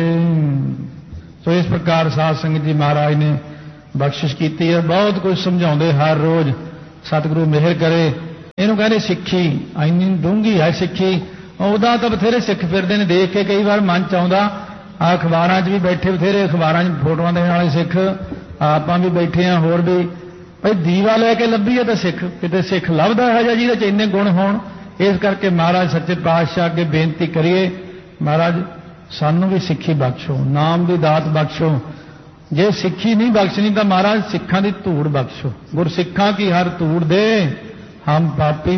Speaker 3: ਸੋ ਇਸ ਪ੍ਰਕਾਰ ਸਾਧ ਸੰਗਤ ਜੀ ਮਹਾਰਾਜ ਨੇ ਬਖਸ਼ਿਸ਼ ਕੀਤੀ ਹੈ। ਬਹੁਤ ਕੁਝ ਸਮਝਾਉਂਦੇ ਹਰ ਰੋਜ਼। ਸਤਿਗੁਰੂ ਮਿਹਰ ਕਰੇ। ਇਹਨੂੰ ਕਹਿੰਦੇ ਸਿੱਖੀ, ਇੰਨੀ ਡੂੰਘੀ ਹੈ ਸਿੱਖੀ। ਉਹਦਾ ਤਾਂ ਬਥੇਰੇ ਸਿੱਖ ਫਿਰਦੇ ਨੇ, ਦੇਖ ਕੇ ਕਈ ਵਾਰ ਮਨ ਚ ਆਉਂਦਾ। ਆ ਅਖਬਾਰਾਂ 'ਚ ਵੀ ਬੈਠੇ ਬਥੇਰੇ, ਅਖਬਾਰਾਂ 'ਚ ਫੋਟੋਆਂ ਦੇਣ ਵਾਲੇ ਸਿੱਖ, ਆਪਾਂ ਵੀ ਬੈਠੇ ਹਾਂ, ਹੋਰ ਵੀ। ਭਾਈ ਦੀਵਾ ਲੈ ਕੇ ਲੱਭੀਏ ਤਾਂ ਸਿੱਖ, ਕਿਤੇ ਸਿੱਖ ਲੱਭਦਾ ਹੈ ਜਾਂ ਜਿਹਦੇ 'ਚ ਇੰਨੇ ਗੁਣ ਹੋਣ। ਇਸ ਕਰਕੇ ਮਹਾਰਾਜ ਸੱਚੇ ਪਾਤਸ਼ਾਹ ਅੱਗੇ ਬੇਨਤੀ ਕਰੀਏ, ਮਹਾਰਾਜ ਸਾਨੂੰ ਵੀ ਸਿੱਖੀ ਬਖਸ਼ੋ, ਨਾਮ ਦੀ ਦਾਤ ਬਖਸ਼ੋ। ਜੇ ਸਿੱਖੀ ਨਹੀਂ ਬਖਸ਼ਣੀ ਤਾਂ ਮਹਾਰਾਜ ਸਿੱਖਾਂ ਦੀ ਧੂੜ ਬਖਸ਼ੋ। ਗੁਰਸਿੱਖਾਂ ਕੀ ਹਰ ਧੂੜ ਦੇ, ਹਮ ਪਾਪੀ